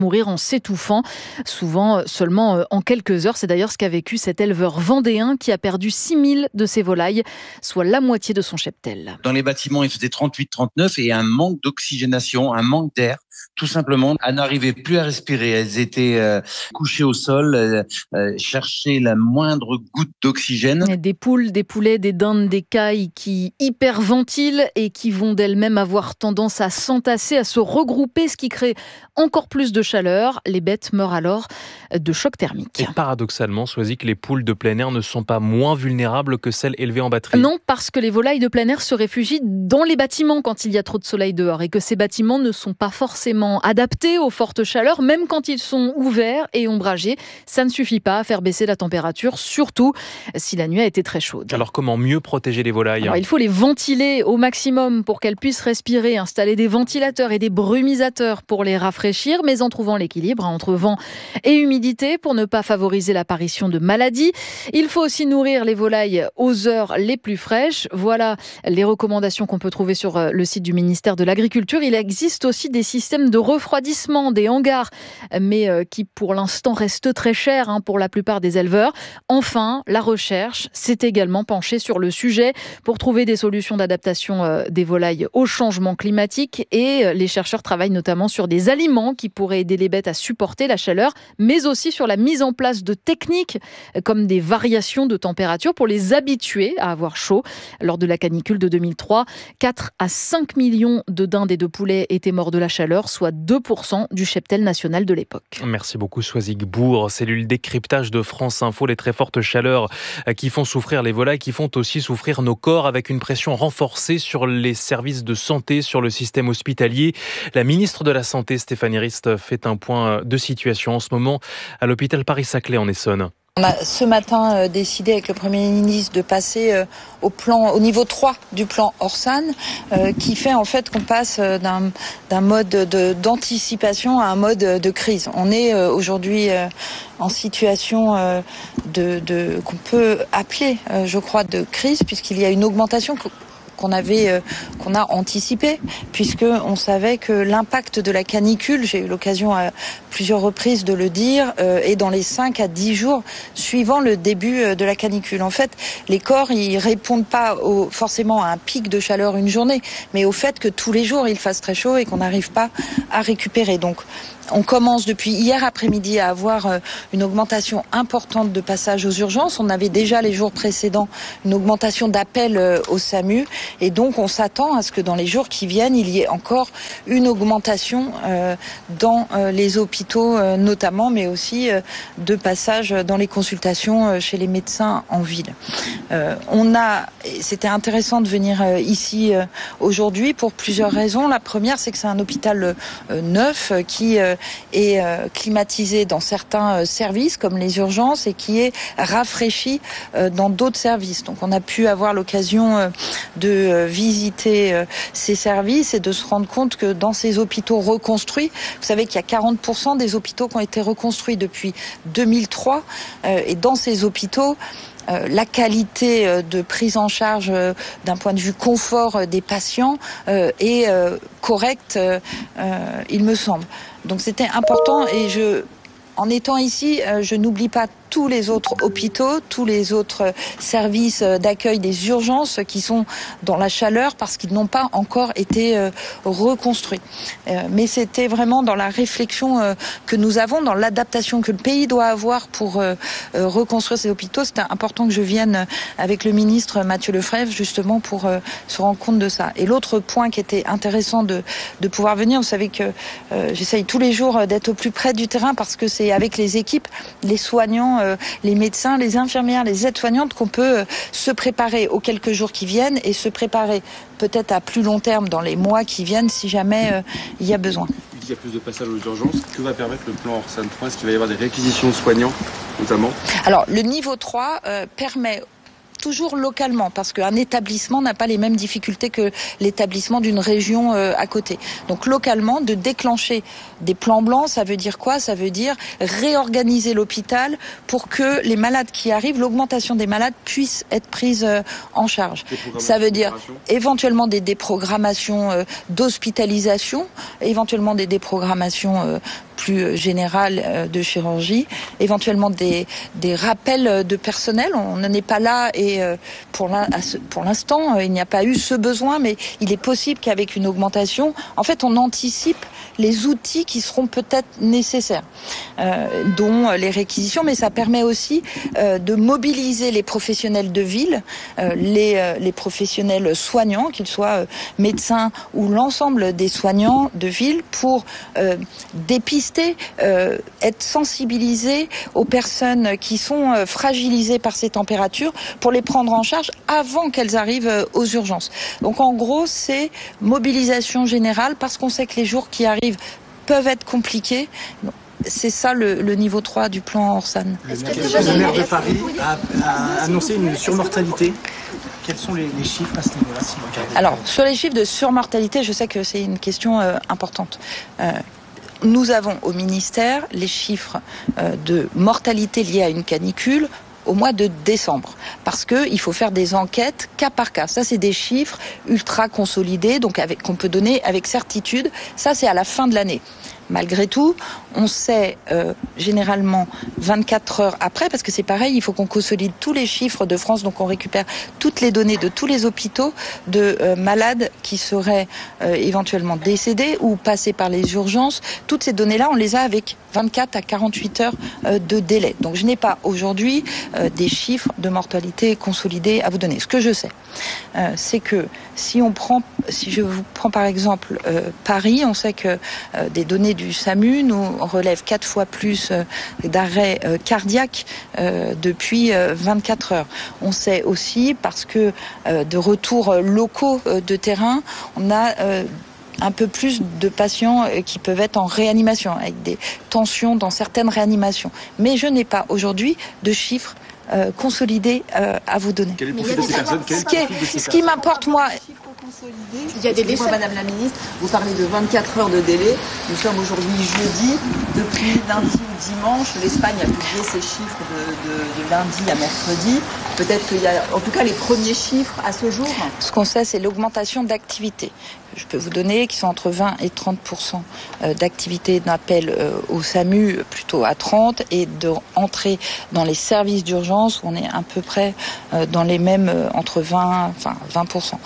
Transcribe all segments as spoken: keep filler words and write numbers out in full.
mourir en s'étouffant, souvent seulement en quelques heures. C'est d'ailleurs ce qu'a vécu cet éleveur vendéen qui a perdu six mille de ses volailles, soit la moitié de son cheptel. Dans les bâtiments, il faisait trente-huit trente-neuf et un manque d'oxygénation, un manque d'air. Tout simplement, elles n'arrivaient plus à respirer. Elles étaient euh, couchées au sol, euh, euh, cherchaient la moindre goutte d'oxygène. Des poules, des poulets, des dindes, des cailles qui hyperventilent et qui vont d'elles-mêmes avoir tendance à s'entasser, à se regrouper, ce qui crée encore plus de chaleur. Les bêtes meurent alors de choc thermique. Et paradoxalement, Soisic, les poules de plein air ne sont pas moins vulnérables que celles élevées en batterie. Non, parce que les volailles de plein air se réfugient dans les bâtiments quand il y a trop de soleil dehors et que ces bâtiments ne sont pas forcément adaptés aux fortes chaleurs, même quand ils sont ouverts et ombragés. Ça ne suffit pas à faire baisser la température, surtout si la nuit a été très chaude. Alors comment mieux protéger les volailles ? Alors, il faut les ventiler au maximum pour qu'elles puissent respirer, installer des ventilateurs et des brumisateurs pour les rafraîchir, mais en trouvant l'équilibre entre vent et humidité pour ne pas favoriser l'apparition de maladies. Il faut aussi nourrir les volailles aux heures les plus fraîches. Voilà les recommandations qu'on peut trouver sur le site du ministère de l'Agriculture. Il existe aussi des systèmes de refroidissement des hangars, mais qui pour l'instant restent très chers hein, pour la plupart des éleveurs. Enfin, la recherche s'est également penchée sur le sujet pour trouver des solutions d'adaptation des volailles au changement climatique, et les chercheurs travaillent notamment sur des aliments qui pourraient aider les bêtes à supporter la chaleur, mais aussi sur la mise en place de techniques comme des variations de température pour les habituer à avoir chaud. Lors de la canicule de deux mille trois, quatre à cinq millions de dindes et de poulets étaient morts de la chaleur, soit deux pour cent du cheptel national de l'époque. Merci beaucoup Soisic Bourg. Cellule décryptage de France Info, les très fortes chaleurs qui font souffrir les volailles, qui font aussi souffrir nos corps, avec une pression renforcée sur les services de santé, sur le système hospitalier. La ministre de la Santé, Stéphanie Rist, fait un point de situation en ce moment à l'hôpital Paris-Saclay en Essonne. On a ce matin euh, décidé avec le Premier ministre de passer euh, au plan, au niveau trois du plan Orsan, euh, qui fait en fait qu'on passe euh, d'un, d'un mode de, d'anticipation à un mode de crise. On est euh, aujourd'hui euh, en situation euh, de, de qu'on peut appeler, euh, je crois, de crise, puisqu'il y a une augmentation que, qu'on avait, euh, qu'on a anticipé, puisque on savait que l'impact de la canicule, j'ai eu l'occasion à plusieurs reprises de le dire, euh, est dans les cinq à dix jours suivant le début de la canicule. En fait, les corps, ils répondent pas au, forcément à un pic de chaleur une journée, mais au fait que tous les jours il fasse très chaud et qu'on n'arrive pas à récupérer. Donc, on commence depuis hier après-midi à avoir une augmentation importante de passages aux urgences. On avait déjà les jours précédents une augmentation d'appels au SAMU. Et donc, on s'attend à ce que dans les jours qui viennent, il y ait encore une augmentation dans les hôpitaux notamment, mais aussi de passages dans les consultations chez les médecins en ville. On a, c'était intéressant de venir ici aujourd'hui pour plusieurs raisons. La première, c'est que c'est un hôpital neuf qui est euh, climatisé dans certains euh, services comme les urgences et qui est rafraîchi euh, dans d'autres services. Donc on a pu avoir l'occasion euh, de euh, visiter euh, ces services et de se rendre compte que dans ces hôpitaux reconstruits, vous savez qu'il y a quarante pour cent des hôpitaux qui ont été reconstruits depuis deux mille trois euh, et dans ces hôpitaux, Euh, la qualité euh, de prise en charge euh, d'un point de vue confort euh, des patients euh, est euh, correcte, euh, euh, il me semble. Donc c'était important et je, en étant ici, euh, je n'oublie pas tous les autres hôpitaux, tous les autres services d'accueil des urgences qui sont dans la chaleur parce qu'ils n'ont pas encore été euh, reconstruits. Euh, mais c'était vraiment dans la réflexion euh, que nous avons, dans l'adaptation que le pays doit avoir pour euh, euh, reconstruire ces hôpitaux. C'était important que je vienne avec le ministre Mathieu Lefebvre justement pour euh, se rendre compte de ça. Et l'autre point qui était intéressant de, de pouvoir venir, vous savez que euh, j'essaye tous les jours d'être au plus près du terrain parce que c'est avec les équipes, les soignants, Euh, les médecins, les infirmières, les aides-soignantes qu'on peut euh, se préparer aux quelques jours qui viennent et se préparer peut-être à plus long terme dans les mois qui viennent si jamais euh, il y a besoin. Il y a plus de passages aux urgences. Que va permettre le plan Orsan trois ? Est-ce qu'il va y avoir des réquisitions de soignants notamment ? Alors le niveau trois euh, permet toujours localement, parce qu'un établissement n'a pas les mêmes difficultés que l'établissement d'une région euh, à côté. Donc localement, de déclencher des plans blancs, ça veut dire quoi ? Ça veut dire réorganiser l'hôpital pour que les malades qui arrivent, l'augmentation des malades puisse être prise euh, en charge. Ça veut dire éventuellement des déprogrammations euh, d'hospitalisation, éventuellement des déprogrammations euh, plus générale de chirurgie, éventuellement des, des rappels de personnel. On n'en est pas là et pour l'instant, il n'y a pas eu ce besoin, mais il est possible qu'avec une augmentation, en fait, on anticipe les outils qui seront peut-être nécessaires, euh, dont les réquisitions, mais ça permet aussi euh, de mobiliser les professionnels de ville, euh, les, euh, les professionnels soignants, qu'ils soient euh, médecins ou l'ensemble des soignants de ville, pour euh, dépister, euh, être sensibilisés aux personnes qui sont euh, fragilisées par ces températures, pour les prendre en charge avant qu'elles arrivent euh, aux urgences. Donc en gros, c'est mobilisation générale, parce qu'on sait que les jours qui arrivent peuvent être compliqués. C'est ça le, le niveau trois du plan Orsan. Le maire, le maire de Paris a, a annoncé une surmortalité. Quels sont les, les chiffres à ce niveau-là, si vous regardez? Alors, sur les chiffres de surmortalité, je sais que c'est une question euh, importante. Euh, nous avons au ministère les chiffres euh, de mortalité liés à une canicule au mois de décembre, parce que il faut faire des enquêtes cas par cas. Ça, c'est des chiffres ultra consolidés, donc avec qu'on peut donner avec certitude. Ça, c'est à la fin de l'année. Malgré tout, on sait euh, généralement vingt-quatre heures après, parce que c'est pareil, il faut qu'on consolide tous les chiffres de France, donc on récupère toutes les données de tous les hôpitaux de euh, malades qui seraient euh, éventuellement décédés ou passés par les urgences. Toutes ces données-là, on les a avec vingt-quatre à quarante-huit heures euh, de délai. Donc je n'ai pas aujourd'hui euh, des chiffres de mortalité consolidés à vous donner. Ce que je sais, euh, c'est que si on prend, si je vous prends par exemple euh, Paris, on sait que euh, des données du SAMU nous relèvent quatre fois plus euh, d'arrêts euh, cardiaques euh, depuis euh, vingt-quatre heures. On sait aussi, parce que euh, de retours locaux euh, de terrain, on a euh, un peu plus de patients qui peuvent être en réanimation, avec des tensions dans certaines réanimations. Mais je n'ai pas aujourd'hui de chiffres euh, consolidés euh, à vous donner. Quel est le profil de ces personnes? Ce qui, est, ce qui m'importe, moi... Il y a des décès. Madame la ministre, vous parlez de vingt-quatre heures de délai. Nous sommes aujourd'hui jeudi. Depuis lundi ou dimanche, l'Espagne a publié ses chiffres de, de, de lundi à mercredi. Peut-être qu'il y a, en tout cas, les premiers chiffres à ce jour. Ce qu'on sait, c'est l'augmentation d'activité. Je peux vous donner qui sont entre vingt et trente pour cent d'activité d'appel au SAMU, plutôt à trente, et d'entrée dans les services d'urgence, où on est à peu près dans les mêmes, entre vingt, enfin vingt pour cent.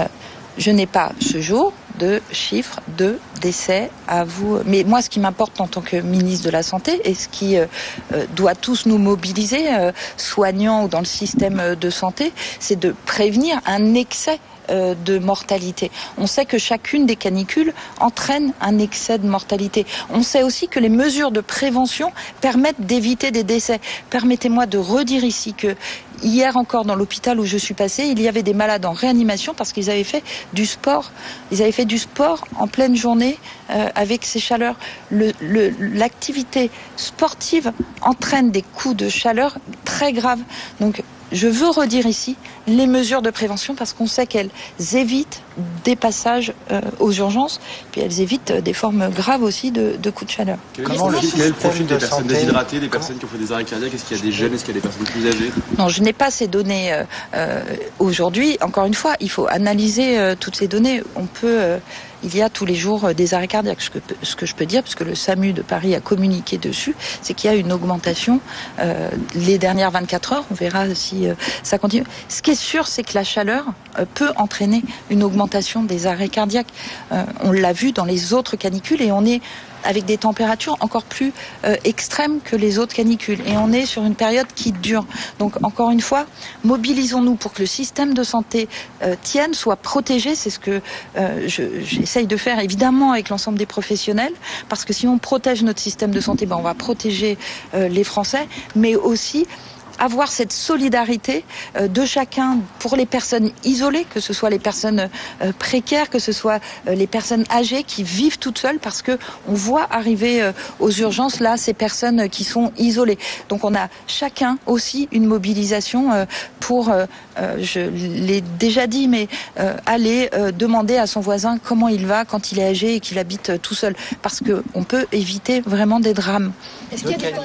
Je n'ai pas ce jour de chiffres de décès à vous. Mais moi, ce qui m'importe en tant que ministre de la Santé, et ce qui euh, doit tous nous mobiliser, euh, soignants ou dans le système de santé, c'est de prévenir un excès euh, de mortalité. On sait que chacune des canicules entraîne un excès de mortalité. On sait aussi que les mesures de prévention permettent d'éviter des décès. Permettez-moi de redire ici que hier encore, dans l'hôpital où je suis passée, il y avait des malades en réanimation parce qu'ils avaient fait du sport. Ils avaient fait du sport en pleine journée euh, avec ces chaleurs. Le, le, l'activité sportive entraîne des coups de chaleur très graves. Donc, je veux redire ici les mesures de prévention, parce qu'on sait qu'elles évitent des passages euh, aux urgences, puis elles évitent des formes graves aussi de, de coups de chaleur. Quel est le, le profil des personnes déshydratées, des personnes qui ont fait des arrêts cardiaques? Est-ce qu'il y a des jeunes, est-ce qu'il y a des personnes plus âgées? Non, je n'ai pas ces données euh, euh, aujourd'hui. Encore une fois, il faut analyser euh, toutes ces données. On peut... Euh, Il y a tous les jours des arrêts cardiaques. Ce que, ce que je peux dire, puisque le SAMU de Paris a communiqué dessus, c'est qu'il y a une augmentation euh, les dernières vingt-quatre heures. On verra si euh, ça continue. Ce qui est sûr, c'est que la chaleur euh, peut entraîner une augmentation des arrêts cardiaques. Euh, on l'a vu dans les autres canicules, et on est avec des températures encore plus euh, extrêmes que les autres canicules. Et on est sur une période qui dure. Donc, encore une fois, mobilisons-nous pour que le système de santé euh, tienne, soit protégé. C'est ce que euh, je, j'essaye de faire, évidemment, avec l'ensemble des professionnels. Parce que si on protège notre système de santé, ben, on va protéger euh, les Français, mais aussi avoir cette solidarité euh, de chacun pour les personnes isolées, que ce soit les personnes euh, précaires, que ce soit euh, les personnes âgées qui vivent toutes seules, parce que on voit arriver euh, aux urgences là ces personnes qui sont isolées. Donc on a chacun aussi une mobilisation euh, pour, euh, euh, je l'ai déjà dit, mais euh, aller euh, demander à son voisin comment il va quand il est âgé et qu'il habite euh, tout seul, parce que on peut éviter vraiment des drames. Est-ce qu'il y a des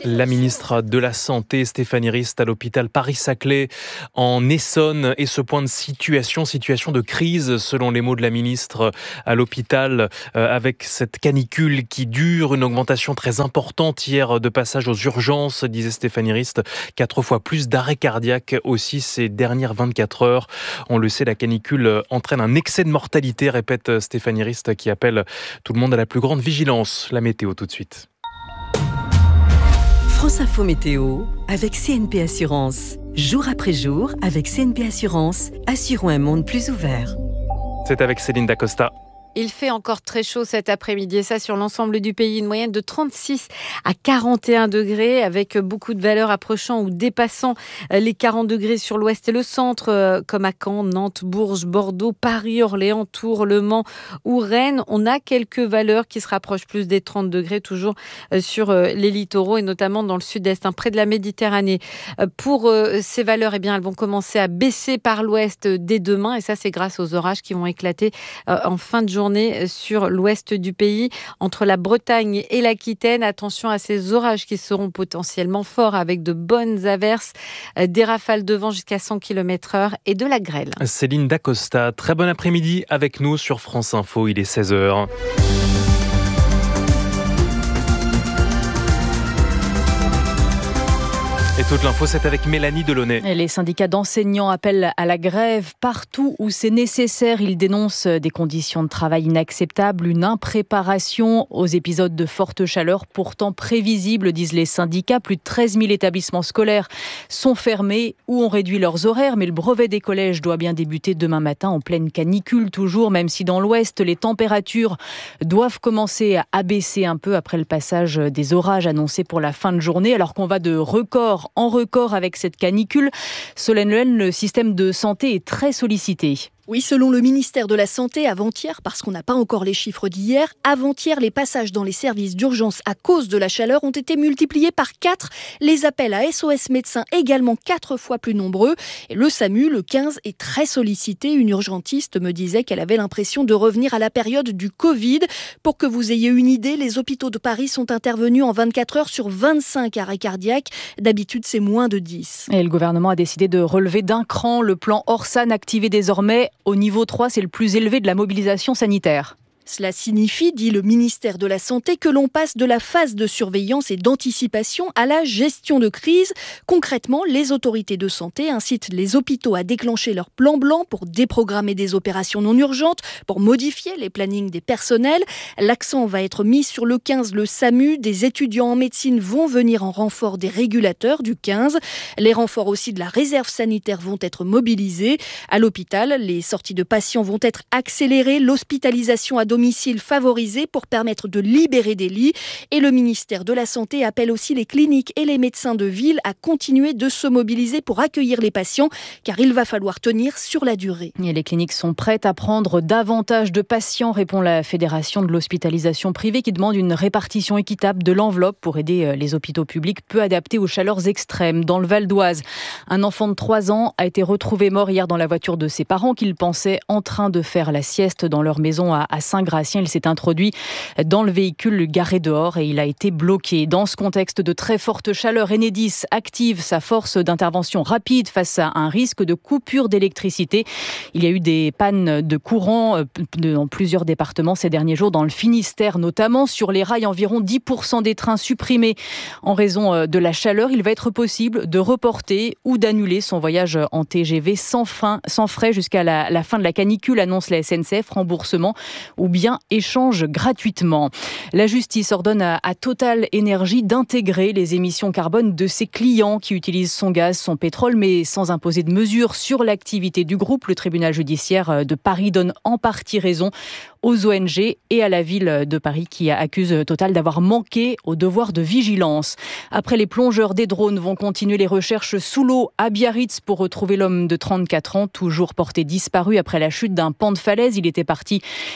La ministre de la Santé, Stéphanie Rist, à l'hôpital Paris-Saclay en Essonne. Et ce point de situation, situation de crise, selon les mots de la ministre, à l'hôpital, euh, avec cette canicule qui dure, une augmentation très importante hier de passage aux urgences, disait Stéphanie Rist. Quatre fois plus d'arrêts cardiaques aussi ces dernières vingt-quatre heures. On le sait, la canicule entraîne un excès de mortalité, répète Stéphanie Rist, qui appelle tout le monde à la plus grande vigilance. La météo tout de suite. France Info Météo avec C N P Assurance. Jour après jour, avec C N P Assurance, assurons un monde plus ouvert. C'est avec Céline Dacosta. Il fait encore très chaud cet après-midi et ça sur l'ensemble du pays, une moyenne de trente-six à quarante et un degrés avec beaucoup de valeurs approchant ou dépassant les quarante degrés sur l'ouest et le centre comme à Caen, Nantes, Bourges, Bordeaux, Paris, Orléans, Tours, Le Mans ou Rennes. On a quelques valeurs qui se rapprochent plus des trente degrés toujours sur les littoraux et notamment dans le sud-est, hein, près de la Méditerranée. Pour ces valeurs, eh bien, elles vont commencer à baisser par l'ouest dès demain et ça c'est grâce aux orages qui vont éclater en fin de journée sur l'ouest du pays, entre la Bretagne et l'Aquitaine. Attention à ces orages qui seront potentiellement forts avec de bonnes averses, des rafales de vent jusqu'à cent kilomètres heure et de la grêle. Céline Dacosta, très bon après-midi avec nous sur France Info, il est seize heures. Et toute l'info, c'est avec Mélanie Delaunay. Et les syndicats d'enseignants appellent à la grève partout où c'est nécessaire. Ils dénoncent des conditions de travail inacceptables, une impréparation aux épisodes de forte chaleur pourtant prévisibles, disent les syndicats. Plus de treize mille établissements scolaires sont fermés ou ont réduit leurs horaires. Mais le brevet des collèges doit bien débuter demain matin en pleine canicule toujours, même si dans l'ouest, les températures doivent commencer à abaisser un peu après le passage des orages annoncés pour la fin de journée, alors qu'on va de record en record avec cette canicule. Solène Lehen, le système de santé est très sollicité. Oui, selon le ministère de la Santé, avant-hier, parce qu'on n'a pas encore les chiffres d'hier, avant-hier, les passages dans les services d'urgence à cause de la chaleur ont été multipliés par quatre. Les appels à S O S médecins également quatre fois plus nombreux. Et le SAMU, le quinze, est très sollicité. Une urgentiste me disait qu'elle avait l'impression de revenir à la période du Covid. Pour que vous ayez une idée, les hôpitaux de Paris sont intervenus en vingt-quatre heures sur vingt-cinq arrêts cardiaques. D'habitude, c'est moins de dix. Et le gouvernement a décidé de relever d'un cran le plan Orsan activé désormais au niveau trois, c'est le plus élevé de la mobilisation sanitaire. Cela signifie, dit le ministère de la Santé, que l'on passe de la phase de surveillance et d'anticipation à la gestion de crise. Concrètement, les autorités de santé incitent les hôpitaux à déclencher leur plan blanc pour déprogrammer des opérations non urgentes, pour modifier les plannings des personnels. L'accent va être mis sur le quinze, le SAMU. Des étudiants en médecine vont venir en renfort des régulateurs du quinze. Les renforts aussi de la réserve sanitaire vont être mobilisés. À l'hôpital, les sorties de patients vont être accélérées. L'hospitalisation à domicile favorisé pour permettre de libérer des lits. Et le ministère de la Santé appelle aussi les cliniques et les médecins de ville à continuer de se mobiliser pour accueillir les patients, car il va falloir tenir sur la durée. Et les cliniques sont prêtes à prendre davantage de patients, répond la Fédération de l'hospitalisation privée, qui demande une répartition équitable de l'enveloppe pour aider les hôpitaux publics peu adaptés aux chaleurs extrêmes. Dans le Val d'Oise, un enfant de trois ans a été retrouvé mort hier dans la voiture de ses parents qu'il pensait en train de faire la sieste dans leur maison à Saint-Gratien. Il s'est introduit dans le véhicule garé dehors et il a été bloqué. Dans ce contexte de très forte chaleur, Enedis active sa force d'intervention rapide face à un risque de coupure d'électricité. Il y a eu des pannes de courant dans plusieurs départements ces derniers jours, dans le Finistère notamment. Sur les rails, environ dix pour cent des trains supprimés en raison de la chaleur. Il va être possible de reporter ou d'annuler son voyage en T G V sans, fin, sans frais jusqu'à la, la fin de la canicule, annonce la S N C F. Remboursement ou bien échange gratuitement. La justice ordonne à, à Total Énergie d'intégrer les émissions carbone de ses clients qui utilisent son gaz, son pétrole, mais sans imposer de mesures sur l'activité du groupe. Le tribunal judiciaire de Paris donne en partie raison aux O N G et à la ville de Paris qui accuse Total d'avoir manqué au devoir de vigilance. Après, les plongeurs des drones vont continuer les recherches sous l'eau à Biarritz pour retrouver l'homme de trente-quatre ans, toujours porté disparu après la chute d'un pan de falaise. Il était parti faire de la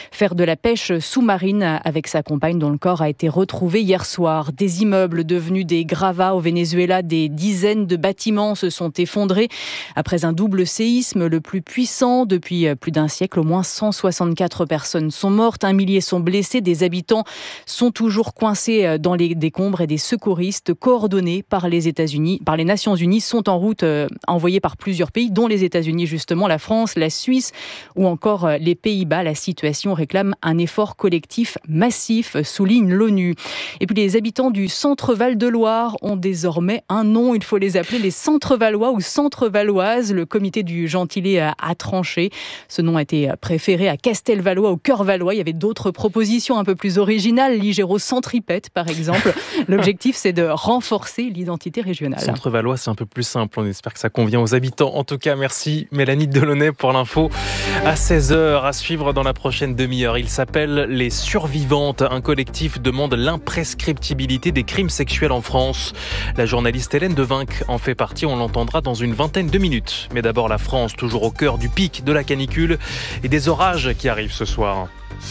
la pêche sous-marine avec sa compagne dont le corps a été retrouvé hier soir. Des immeubles devenus des gravats au Venezuela, des dizaines de bâtiments se sont effondrés après un double séisme, le plus puissant depuis plus d'un siècle. Au moins cent soixante-quatre personnes sont mortes, un millier sont blessés, des habitants sont toujours coincés dans les décombres et des secouristes coordonnés par les États-Unis, par les Nations Unies sont en route, euh, envoyés par plusieurs pays, dont les États-Unis justement, la France, la Suisse ou encore les Pays-Bas. La situation réclame un effort collectif massif, souligne l'ONU. Et puis les habitants du centre Val-de-Loire ont désormais un nom. Il faut les appeler les Centres-Valois ou Centres-Valoises. Le comité du Gentilé a, a tranché. Ce nom a été préféré à Castelvalois, au Cœur-Valois. Il y avait d'autres propositions un peu plus originales. Ligéro-Centripète, par exemple. L'objectif, c'est de renforcer l'identité régionale. Centre-Valois, c'est un peu plus simple. On espère que ça convient aux habitants. En tout cas, merci Mélanie Delaunay pour l'info. À seize heures, à suivre dans la prochaine demi-heure. Il s'appelle Les Survivantes. Un collectif demande l'imprescriptibilité des crimes sexuels en France. La journaliste Hélène Devinck en fait partie. On l'entendra dans une vingtaine de minutes. Mais d'abord, la France, toujours au cœur du pic de la canicule et des orages qui arrivent ce soir.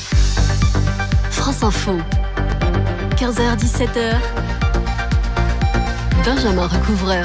France Info, quinze heures dix-sept heures. Benjamin Recouvreur.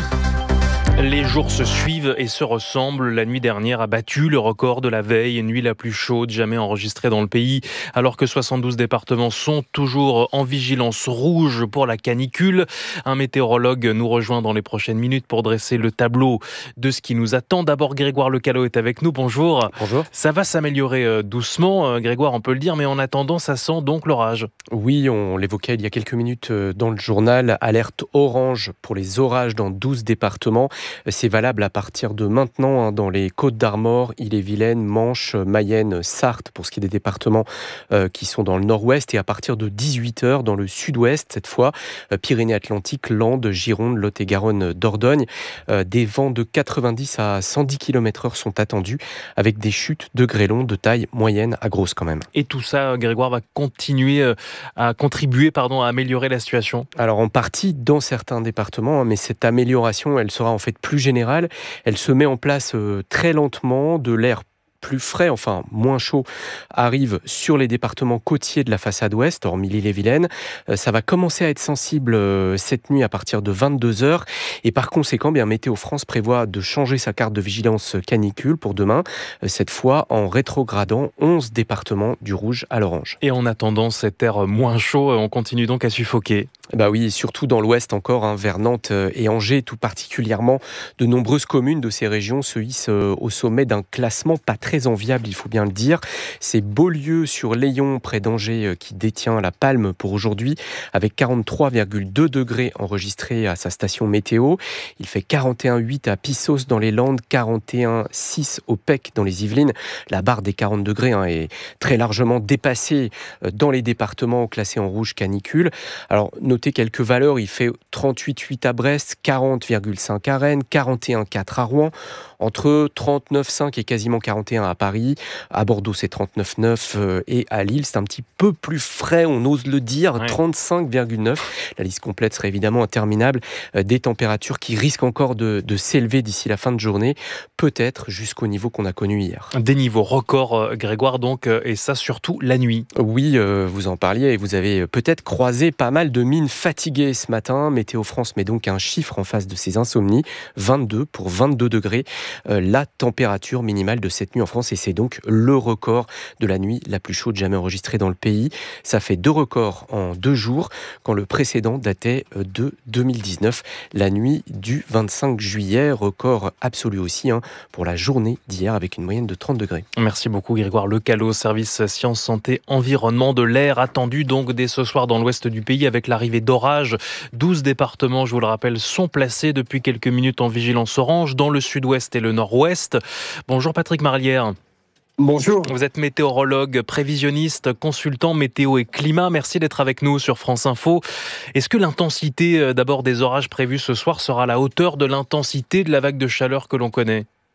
Les jours se suivent et se ressemblent. La nuit dernière a battu le record de la veille, nuit la plus chaude jamais enregistrée dans le pays, alors que soixante-douze départements sont toujours en vigilance rouge pour la canicule. Un météorologue nous rejoint dans les prochaines minutes pour dresser le tableau de ce qui nous attend. D'abord, Grégoire Lecalot est avec nous. Bonjour. Bonjour. Ça va s'améliorer doucement, Grégoire, on peut le dire, mais en attendant, ça sent donc l'orage. Oui, on l'évoquait il y a quelques minutes dans le journal. Alerte orange pour les orages dans douze départements. C'est valable à partir de maintenant hein, dans les Côtes-d'Armor, Ille-et-Vilaine, Manche, Mayenne, Sarthe pour ce qui est des départements euh, qui sont dans le nord-ouest et à partir de dix-huit heures dans le sud-ouest cette fois, euh, Pyrénées-Atlantiques, Landes, Gironde, Lot-et-Garonne, Dordogne. Euh, des vents de quatre-vingt-dix à cent dix kilomètres heure sont attendus avec des chutes de grêlons de taille moyenne à grosse quand même. Et tout ça, Grégoire, va continuer à contribuer pardon, à améliorer la situation ? Alors en partie dans certains départements, hein, mais cette amélioration, elle sera en fait plus générale. Elle se met en place euh, très lentement, de l'air plus frais, enfin moins chaud, arrive sur les départements côtiers de la façade ouest, hormis l'Ille-et-Vilaine. Euh, ça va commencer à être sensible euh, cette nuit à partir de vingt-deux heures. Et par conséquent, bien, Météo France prévoit de changer sa carte de vigilance canicule pour demain, euh, cette fois en rétrogradant onze départements du rouge à l'orange. Et en attendant cet air moins chaud, on continue donc à suffoquer. Bah oui, surtout dans l'ouest encore, hein, vers Nantes et Angers, tout particulièrement. De nombreuses communes de ces régions se hissent euh, au sommet d'un classement pas très enviable, il faut bien le dire. C'est Beaulieu sur Layon, près d'Angers, euh, qui détient la palme pour aujourd'hui, avec quarante-trois virgule deux degrés enregistrés à sa station météo. Il fait quarante et un virgule huit à Pissos dans les Landes, quarante et un virgule six au Pec dans les Yvelines. La barre des quarante degrés hein, est très largement dépassée euh, dans les départements classés en rouge canicule. Alors, notez quelques valeurs, il fait trente-huit virgule huit à Brest, quarante virgule cinq à Rennes, quarante et un virgule quatre à Rouen, entre trente-neuf virgule cinq et quasiment quarante et un à Paris. À Bordeaux, c'est trente-neuf virgule neuf et à Lille, c'est un petit peu plus frais, on ose le dire, ouais. trente-cinq virgule neuf. La liste complète serait évidemment interminable. Des températures qui risquent encore de, de s'élever d'ici la fin de journée, peut-être jusqu'au niveau qu'on a connu hier. Des niveaux records, Grégoire, donc, et ça surtout la nuit. Oui, euh, vous en parliez et vous avez peut-être croisé pas mal de mines fatiguées ce matin. Météo France met donc un chiffre en face de ces insomnies, vingt-deux pour vingt-deux degrés. Euh, la température minimale de cette nuit en France et c'est donc le record de la nuit la plus chaude jamais enregistrée dans le pays. Ça fait deux records en deux jours quand le précédent datait de deux mille dix-neuf, la nuit du vingt-cinq juillet, record absolu aussi hein, pour la journée d'hier avec une moyenne de trente degrés. Merci beaucoup Grégoire Lecalot, service Sciences, Santé, Environnement, de l'air attendu donc dès ce soir dans l'ouest du pays avec l'arrivée d'orages. douze départements, je vous le rappelle, sont placés depuis quelques minutes en vigilance orange dans le sud-ouest et le nord-ouest. Bonjour Patrick Marlière. Bonjour. Vous êtes météorologue, prévisionniste, consultant météo et climat. Merci d'être avec nous sur France Info. Est-ce que l'intensité d'abord des orages prévus ce soir sera à la hauteur de l'intensité de la vague de chaleur que l'on connaît ?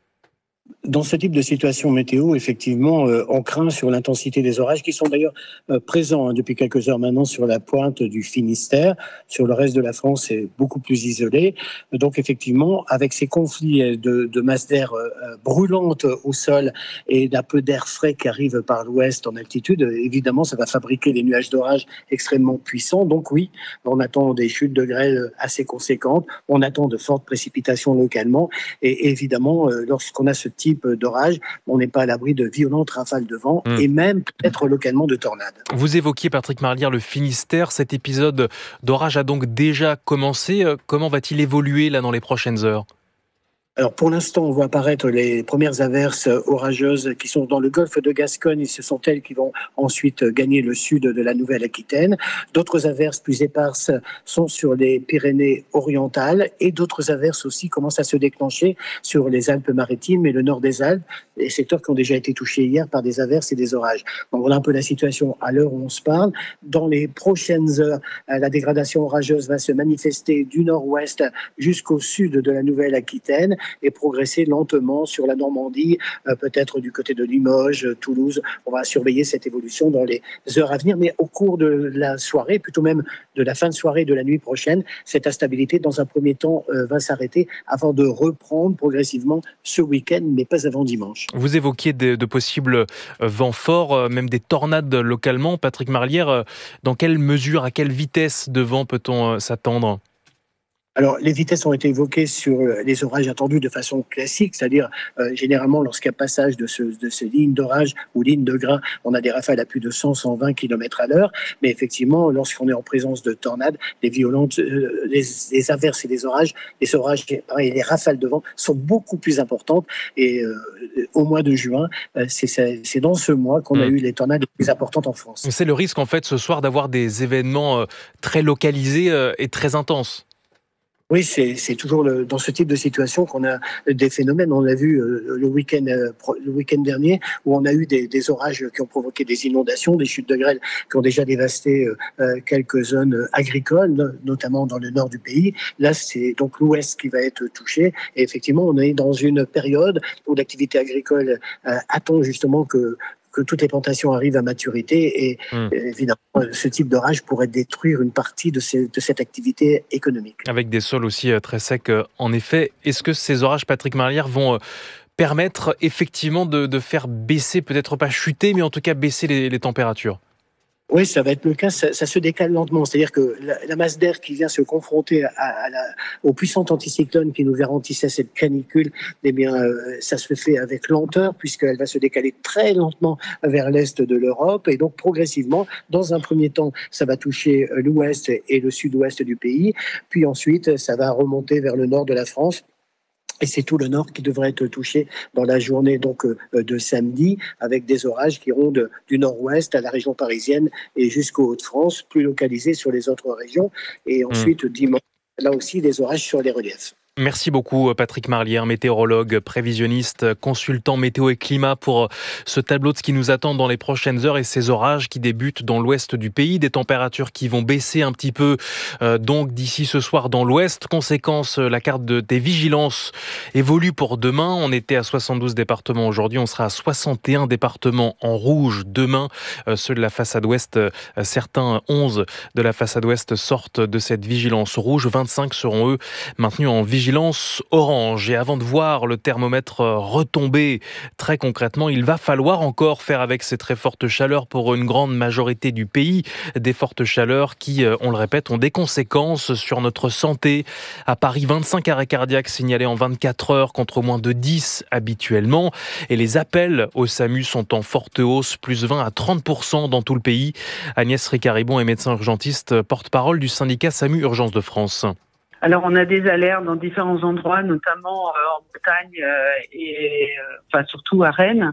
Dans ce type de situation météo, effectivement, euh, on craint sur l'intensité des orages qui sont d'ailleurs euh, présents hein, depuis quelques heures maintenant sur la pointe du Finistère. Sur le reste de la France, c'est beaucoup plus isolé. Donc effectivement, avec ces conflits de, de masse d'air euh, brûlante au sol et d'un peu d'air frais qui arrive par l'ouest en altitude, évidemment, ça va fabriquer des nuages d'orage extrêmement puissants. Donc oui, on attend des chutes de grêle assez conséquentes, on attend de fortes précipitations localement et évidemment, euh, lorsqu'on a ce type d'orage, on n'est pas à l'abri de violentes rafales de vent mmh. et même peut-être localement de tornades. Vous évoquiez, Patrick Marlière, le Finistère. Cet épisode d'orage a donc déjà commencé. Comment va-t-il évoluer là dans les prochaines heures ? Alors pour l'instant, on voit apparaître les premières averses orageuses qui sont dans le golfe de Gascogne et ce sont elles qui vont ensuite gagner le sud de la Nouvelle-Aquitaine. D'autres averses plus éparses sont sur les Pyrénées orientales et d'autres averses aussi commencent à se déclencher sur les Alpes-Maritimes et le nord des Alpes, les secteurs qui ont déjà été touchés hier par des averses et des orages. Donc voilà un peu la situation à l'heure où on se parle. Dans les prochaines heures, la dégradation orageuse va se manifester du nord-ouest jusqu'au sud de la Nouvelle-Aquitaine et progresser lentement sur la Normandie, euh, peut-être du côté de Limoges, Toulouse. On va surveiller cette évolution dans les heures à venir, mais au cours de la soirée, plutôt même de la fin de soirée de la nuit prochaine, cette instabilité, dans un premier temps, euh, va s'arrêter avant de reprendre progressivement ce week-end, mais pas avant dimanche. Vous évoquiez de, de possibles vents forts, même des tornades localement. Patrick Marlière, dans quelle mesure, à quelle vitesse de vent peut-on s'attendre ? Alors, les vitesses ont été évoquées sur les orages attendus de façon classique, c'est-à-dire euh, généralement lorsqu'il y a passage de, ce, de ces lignes d'orage ou lignes de grains, on a des rafales à plus de cent à cent vingt kilomètres à l'heure. Mais effectivement, lorsqu'on est en présence de tornades, les violentes, euh, les, les averses et les orages, les orages et les rafales de vent sont beaucoup plus importantes. Et euh, au mois de juin, euh, c'est, c'est dans ce mois qu'on mmh. a eu les tornades les plus importantes en France. C'est le risque en fait ce soir d'avoir des événements euh, très localisés euh, et très intenses. Oui, c'est, c'est toujours le, dans ce type de situation qu'on a des phénomènes. On l'a vu euh, le week-end euh, le week-end dernier où on a eu des, des orages qui ont provoqué des inondations, des chutes de grêle qui ont déjà dévasté euh, quelques zones agricoles, notamment dans le nord du pays. Là, c'est donc l'ouest qui va être touché. Et effectivement, on est dans une période où l'activité agricole euh, attend justement que que toutes les plantations arrivent à maturité et mmh. évidemment ce type d'orage pourrait détruire une partie de, ces, de cette activité économique. Avec des sols aussi très secs en effet. Est-ce que ces orages, Patrick Marlière, vont permettre effectivement de, de faire baisser, peut-être pas chuter, mais en tout cas baisser les, les températures ? Oui, ça va être le cas, ça, ça se décale lentement. C'est-à-dire que la, la masse d'air qui vient se confronter à, à la, au puissant anticyclone qui nous garantissait cette canicule, eh bien, euh, ça se fait avec lenteur puisqu'elle va se décaler très lentement vers l'est de l'Europe. Et donc, progressivement, dans un premier temps, ça va toucher l'ouest et le sud-ouest du pays. Puis ensuite, ça va remonter vers le nord de la France. Et c'est tout le nord qui devrait être touché dans la journée donc de samedi, avec des orages qui iront de, du nord-ouest à la région parisienne et jusqu'aux Hauts-de-France, plus localisés sur les autres régions. Et ensuite, mmh. dimanche, là aussi, des orages sur les reliefs. Merci beaucoup Patrick Marlière, météorologue, prévisionniste, consultant météo et climat pour ce tableau de ce qui nous attend dans les prochaines heures et ces orages qui débutent dans l'ouest du pays, des températures qui vont baisser un petit peu euh, donc d'ici ce soir dans l'ouest. Conséquence, la carte de, des vigilances évolue pour demain. On était à soixante-douze départements aujourd'hui, on sera à soixante et un départements en rouge demain. Euh, ceux de la façade ouest, euh, certains onze de la façade ouest sortent de cette vigilance rouge. vingt-cinq seront eux maintenus en vigilance orange. Et avant de voir le thermomètre retomber très concrètement, il va falloir encore faire avec ces très fortes chaleurs pour une grande majorité du pays. Des fortes chaleurs qui, on le répète, ont des conséquences sur notre santé. À Paris, vingt-cinq arrêts cardiaques signalés en vingt-quatre heures contre moins de dix habituellement. Et les appels au SAMU sont en forte hausse, plus vingt à trente pour cent dans tout le pays. Agnès Ricaribon est médecin urgentiste, porte-parole du syndicat SAMU Urgence de France. Alors, on a des alertes dans différents endroits, notamment euh, en Bretagne euh, et euh, enfin surtout à Rennes,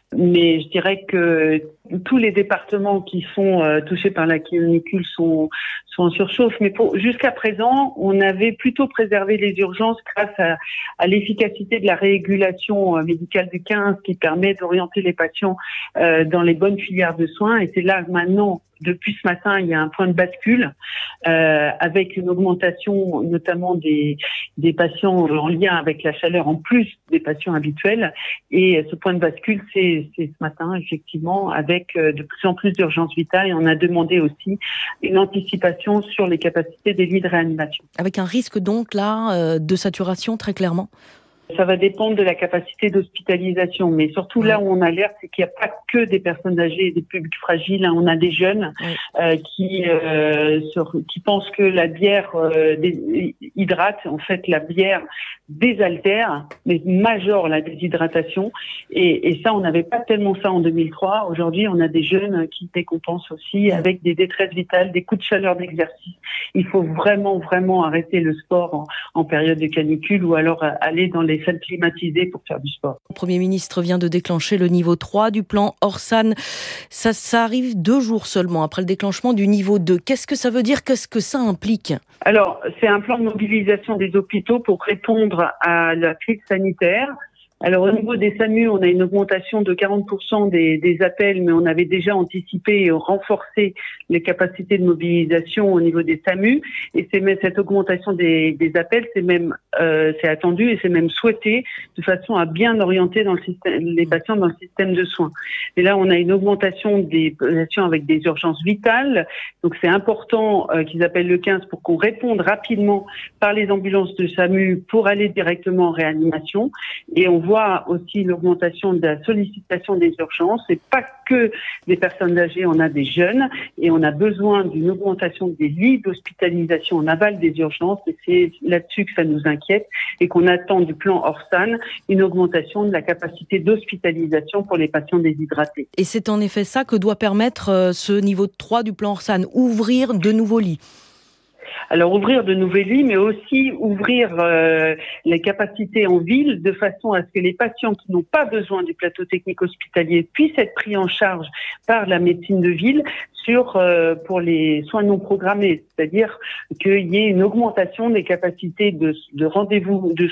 Mais je dirais que tous les départements qui sont euh, touchés par la canicule sont, sont en surchauffe. Mais pour, jusqu'à présent, on avait plutôt préservé les urgences grâce à, à l'efficacité de la régulation euh, médicale du quinze qui permet d'orienter les patients euh, dans les bonnes filières de soins. Et c'est là maintenant, depuis ce matin, il y a un point de bascule euh, avec une augmentation notamment des, des patients en lien avec la chaleur en plus des patients habituels. Et ce point de bascule, c'est, c'est ce matin, effectivement, avec de plus en plus d'urgences vitales. Et on a demandé aussi une anticipation sur les capacités des lits de réanimation. Avec un risque donc là de saturation très clairement ? Ça va dépendre de la capacité d'hospitalisation, mais surtout là où on alerte, c'est qu'il n'y a pas que des personnes âgées et des publics fragiles. On a des jeunes euh, qui euh, sur, qui pensent que la bière euh, hydrate. En fait, la bière désaltère, mais majore la déshydratation. Et, et ça, on n'avait pas tellement ça en deux mille trois. Aujourd'hui, on a des jeunes qui décompensent aussi avec des détresses vitales, des coups de chaleur d'exercice. Il faut vraiment, vraiment arrêter le sport en, en période de canicule ou alors aller dans les salles climatisées pour faire du sport. Le Premier ministre vient de déclencher le niveau trois du plan Orsan. Ça, ça arrive deux jours seulement après le déclenchement du niveau deux. Qu'est-ce que ça veut dire ? Qu'est-ce que ça implique ? Alors, c'est un plan de mobilisation des hôpitaux pour répondre à la crise sanitaire. Alors au niveau des SAMU, on a une augmentation de quarante pour cent des, des appels, mais on avait déjà anticipé et renforcé les capacités de mobilisation au niveau des SAMU. Et c'est même cette augmentation des, des appels, c'est même euh, c'est attendu et c'est même souhaité de façon à bien orienter dans le système, les patients dans le système de soins. Et là, on a une augmentation des patients avec des urgences vitales. Donc c'est important euh, qu'ils appellent le quinze pour qu'on réponde rapidement par les ambulances de SAMU pour aller directement en réanimation. Et on voit aussi l'augmentation de la sollicitation des urgences. C'est pas que des personnes âgées, on a des jeunes et on a besoin d'une augmentation des lits d'hospitalisation en aval des urgences. Et c'est là-dessus que ça nous inquiète et qu'on attend du plan Orsan une augmentation de la capacité d'hospitalisation pour les patients déshydratés. Et c'est en effet ça que doit permettre ce niveau trois du plan Orsan, ouvrir de nouveaux lits. Alors ouvrir de nouveaux lits, mais aussi ouvrir euh, les capacités en ville de façon à ce que les patients qui n'ont pas besoin du plateau technique hospitalier puissent être pris en charge par la médecine de ville sur euh, pour les soins non programmés, c'est-à-dire qu'il y ait une augmentation des capacités de, de rendez-vous, de,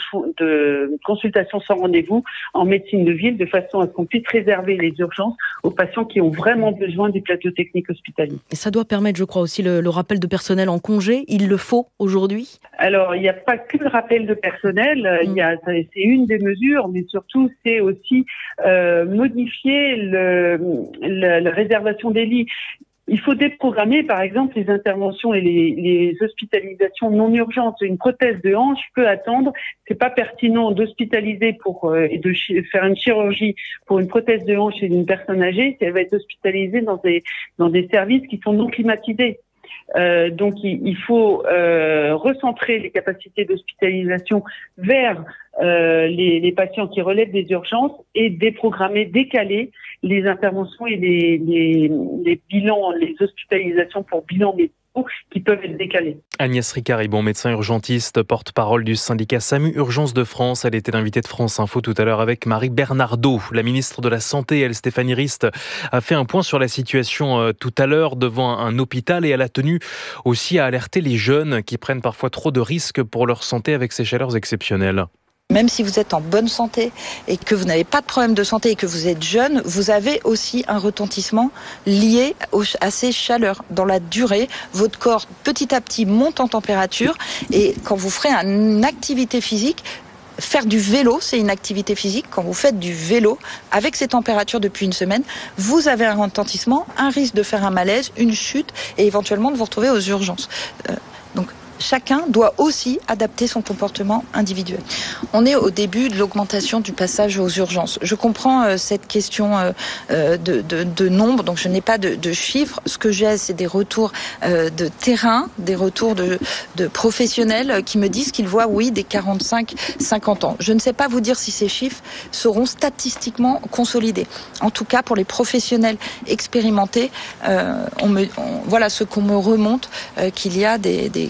de consultation sans rendez-vous en médecine de ville, de façon à ce qu'on puisse réserver les urgences aux patients qui ont vraiment besoin du plateau technique hospitalier. Et ça doit permettre, je crois, aussi le, le rappel de personnel en congé. Il le faut aujourd'hui ? Alors, il n'y a pas que le rappel de personnel, il y a, c'est une des mesures, mais surtout, c'est aussi euh, modifier le, le, la réservation des lits. Il faut déprogrammer, par exemple, les interventions et les, les hospitalisations non urgentes. Une prothèse de hanche peut attendre. C'est pas pertinent d'hospitaliser pour euh, et de chi- faire une chirurgie pour une prothèse de hanche chez une personne âgée si elle va être hospitalisée dans des dans des services qui sont non climatisés. Euh, donc il, il faut euh, recentrer les capacités d'hospitalisation vers euh, les, les patients qui relèvent des urgences et déprogrammer, décaler les interventions et les, les, les bilans, les hospitalisations pour bilans médicaux qui peuvent être décalés. Agnès Ricard-Ribon, médecin urgentiste, porte-parole du syndicat SAMU Urgence de France. Elle était l'invitée de France Info tout à l'heure avec Marie Bernardaud. La ministre de la Santé, elle, Stéphanie Rist, a fait un point sur la situation euh, tout à l'heure devant un hôpital et elle a tenu aussi à alerter les jeunes qui prennent parfois trop de risques pour leur santé avec ces chaleurs exceptionnelles. Même si vous êtes en bonne santé et que vous n'avez pas de problème de santé et que vous êtes jeune, vous avez aussi un retentissement lié à ces chaleurs. Dans la durée, votre corps petit à petit monte en température et quand vous ferez une activité physique, faire du vélo, c'est une activité physique. Quand vous faites du vélo avec ces températures depuis une semaine, vous avez un retentissement, un risque de faire un malaise, une chute et éventuellement de vous retrouver aux urgences. Euh, donc chacun doit aussi adapter son comportement individuel. On est au début de l'augmentation du passage aux urgences. Je comprends euh, cette question euh, de, de, de nombre, donc je n'ai pas de, de chiffres. Ce que j'ai, c'est des retours euh, de terrain, des retours de, de professionnels qui me disent qu'ils voient, oui, des quarante-cinq à cinquante ans. Je ne sais pas vous dire si ces chiffres seront statistiquement consolidés. En tout cas, pour les professionnels expérimentés, euh, on me, on, voilà ce qu'on me remonte, euh, qu'il y a des, des quarante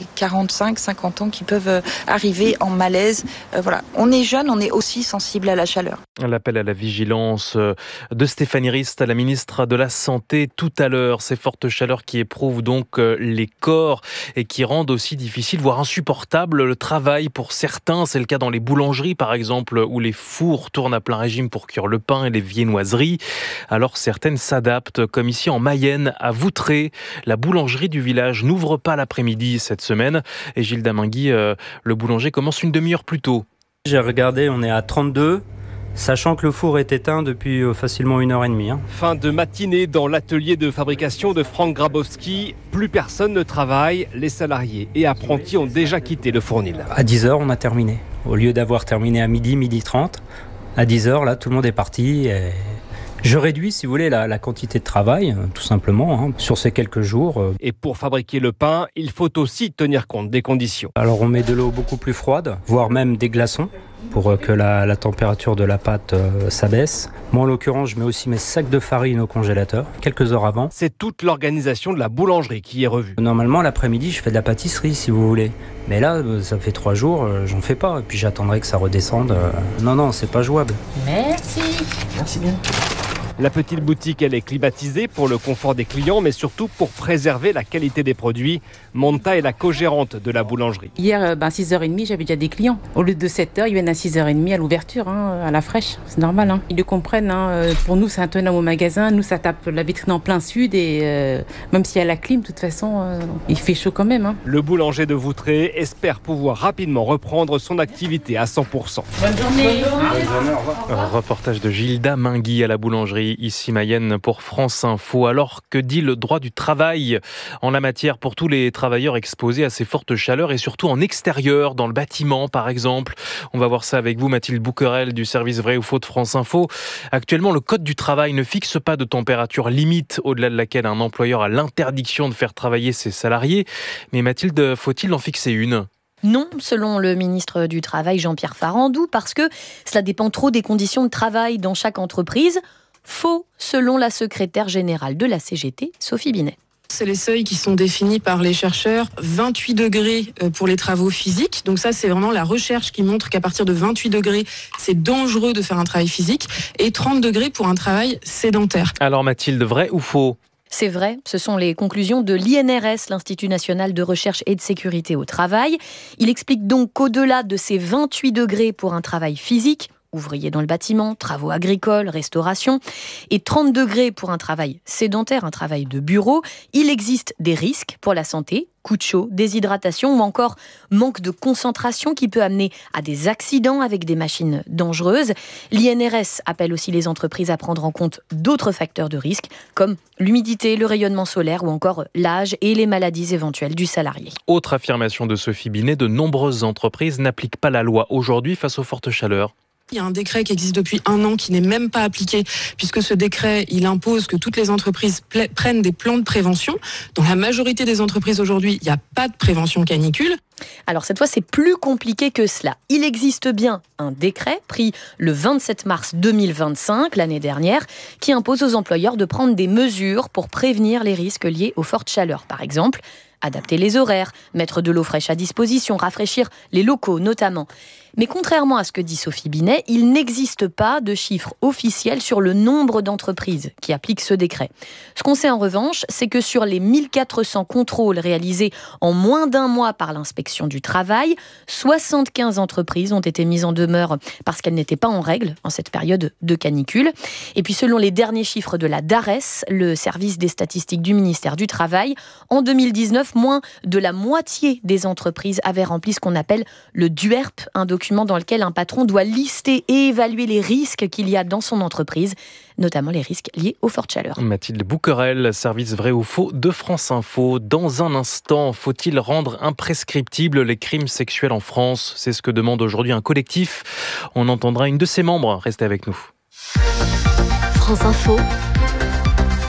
quarante-cinq, cinquante ans qui peuvent arriver en malaise. Euh, voilà. On est jeune, on est aussi sensible à la chaleur. L'appel à la vigilance de Stéphanie Rist, la ministre de la Santé, tout à l'heure. Ces fortes chaleurs qui éprouvent donc les corps et qui rendent aussi difficile, voire insupportable, le travail pour certains. C'est le cas dans les boulangeries, par exemple, où les fours tournent à plein régime pour cuire le pain et les viennoiseries. Alors certaines s'adaptent, comme ici en Mayenne, à Voutré. La boulangerie du village n'ouvre pas l'après-midi cette semaine. Et Gilles Damingui, euh, le boulanger, commence une demi-heure plus tôt. J'ai regardé, on est à trente-deux. Sachant que le four est éteint depuis facilement une heure et demie. Hein. Fin de matinée dans l'atelier de fabrication de Franck Grabowski. Plus personne ne travaille. Les salariés et apprentis ont déjà quitté le fournil. À dix heures, on a terminé. Au lieu d'avoir terminé à midi, midi trente, à dix heures, là, tout le monde est parti. Et je réduis, si vous voulez, la, la quantité de travail, tout simplement, hein, sur ces quelques jours. Et pour fabriquer le pain, il faut aussi tenir compte des conditions. Alors, on met de l'eau beaucoup plus froide, voire même des glaçons, pour que la, la température de la pâte euh, s'abaisse. Moi, en l'occurrence, je mets aussi mes sacs de farine au congélateur, quelques heures avant. C'est toute l'organisation de la boulangerie qui est revue. Normalement, l'après-midi, je fais de la pâtisserie, si vous voulez. Mais là, ça fait trois jours, euh, j'en fais pas. Et puis j'attendrai que ça redescende. Euh... Non, non, c'est pas jouable. Merci. Merci bien. La petite boutique, elle est climatisée pour le confort des clients, mais surtout pour préserver la qualité des produits. Monta est la co-gérante de la boulangerie. Hier, ben, six heures trente, j'avais déjà des clients. Au lieu de sept heures, ils viennent à six heures trente à l'ouverture, hein, à la fraîche. C'est normal. Hein. Ils le comprennent. Hein. Pour nous, c'est intenable au magasin. Nous, ça tape la vitrine en plein sud. Et euh, même s'il y a la clim, de toute façon, euh, il fait chaud quand même. Hein. Le boulanger de Voutré espère pouvoir rapidement reprendre son activité à cent pour cent. Bonne journée. Bonne journée, au revoir. Un reportage de Gilles Damingui à la boulangerie. Ici Mayenne pour France Info. Alors que dit le droit du travail en la matière pour tous les travailleurs exposés à ces fortes chaleurs et surtout en extérieur, dans le bâtiment par exemple? On va voir ça avec vous, Mathilde Bouquerel du service Vrai ou Faux de France Info. Actuellement, le code du travail ne fixe pas de température limite au-delà de laquelle un employeur a l'interdiction de faire travailler ses salariés. Mais Mathilde, faut-il en fixer une ? Non, selon le ministre du Travail Jean-Pierre Farandou, parce que cela dépend trop des conditions de travail dans chaque entreprise. Faux, selon la secrétaire générale de la C G T, Sophie Binet. C'est les seuils qui sont définis par les chercheurs. vingt-huit degrés pour les travaux physiques. Donc ça, c'est vraiment la recherche qui montre qu'à partir de vingt-huit degrés, c'est dangereux de faire un travail physique. Et trente degrés pour un travail sédentaire. Alors Mathilde, vrai ou faux ? C'est vrai, ce sont les conclusions de l'I N R S, l'Institut National de Recherche et de Sécurité au Travail. Il explique donc qu'au-delà de ces vingt-huit degrés pour un travail physique, ouvriers dans le bâtiment, travaux agricoles, restauration, et trente degrés pour un travail sédentaire, un travail de bureau, il existe des risques pour la santé, coups de chaud, déshydratation ou encore manque de concentration qui peut amener à des accidents avec des machines dangereuses. L'I N R S appelle aussi les entreprises à prendre en compte d'autres facteurs de risque, comme l'humidité, le rayonnement solaire ou encore l'âge et les maladies éventuelles du salarié. Autre affirmation de Sophie Binet, de nombreuses entreprises n'appliquent pas la loi aujourd'hui face aux fortes chaleurs. Il y a un décret qui existe depuis un an qui n'est même pas appliqué, puisque ce décret, il impose que toutes les entreprises pla- prennent des plans de prévention. Dans la majorité des entreprises aujourd'hui, il n'y a pas de prévention canicule. Alors cette fois, c'est plus compliqué que cela. Il existe bien un décret pris le vingt-sept mars deux mille vingt-cinq, l'année dernière, qui impose aux employeurs de prendre des mesures pour prévenir les risques liés aux fortes chaleurs. Par exemple, adapter les horaires, mettre de l'eau fraîche à disposition, rafraîchir les locaux notamment. Mais contrairement à ce que dit Sophie Binet, il n'existe pas de chiffre officiel sur le nombre d'entreprises qui appliquent ce décret. Ce qu'on sait en revanche, c'est que sur les mille quatre cents contrôles réalisés en moins d'un mois par l'inspection du travail, soixante-quinze entreprises ont été mises en demeure parce qu'elles n'étaient pas en règle en cette période de canicule. Et puis selon les derniers chiffres de la DARES, le service des statistiques du ministère du Travail, en deux mille dix-neuf, moins de la moitié des entreprises avaient rempli ce qu'on appelle le D U E R P, un document dans lequel un patron doit lister et évaluer les risques qu'il y a dans son entreprise, notamment les risques liés aux fortes chaleurs. Mathilde Bouquerel, service Vrai ou Faux de France Info. Dans un instant, faut-il rendre imprescriptibles les crimes sexuels en France ? C'est ce que demande aujourd'hui un collectif. On entendra une de ses membres. Restez avec nous. France Info.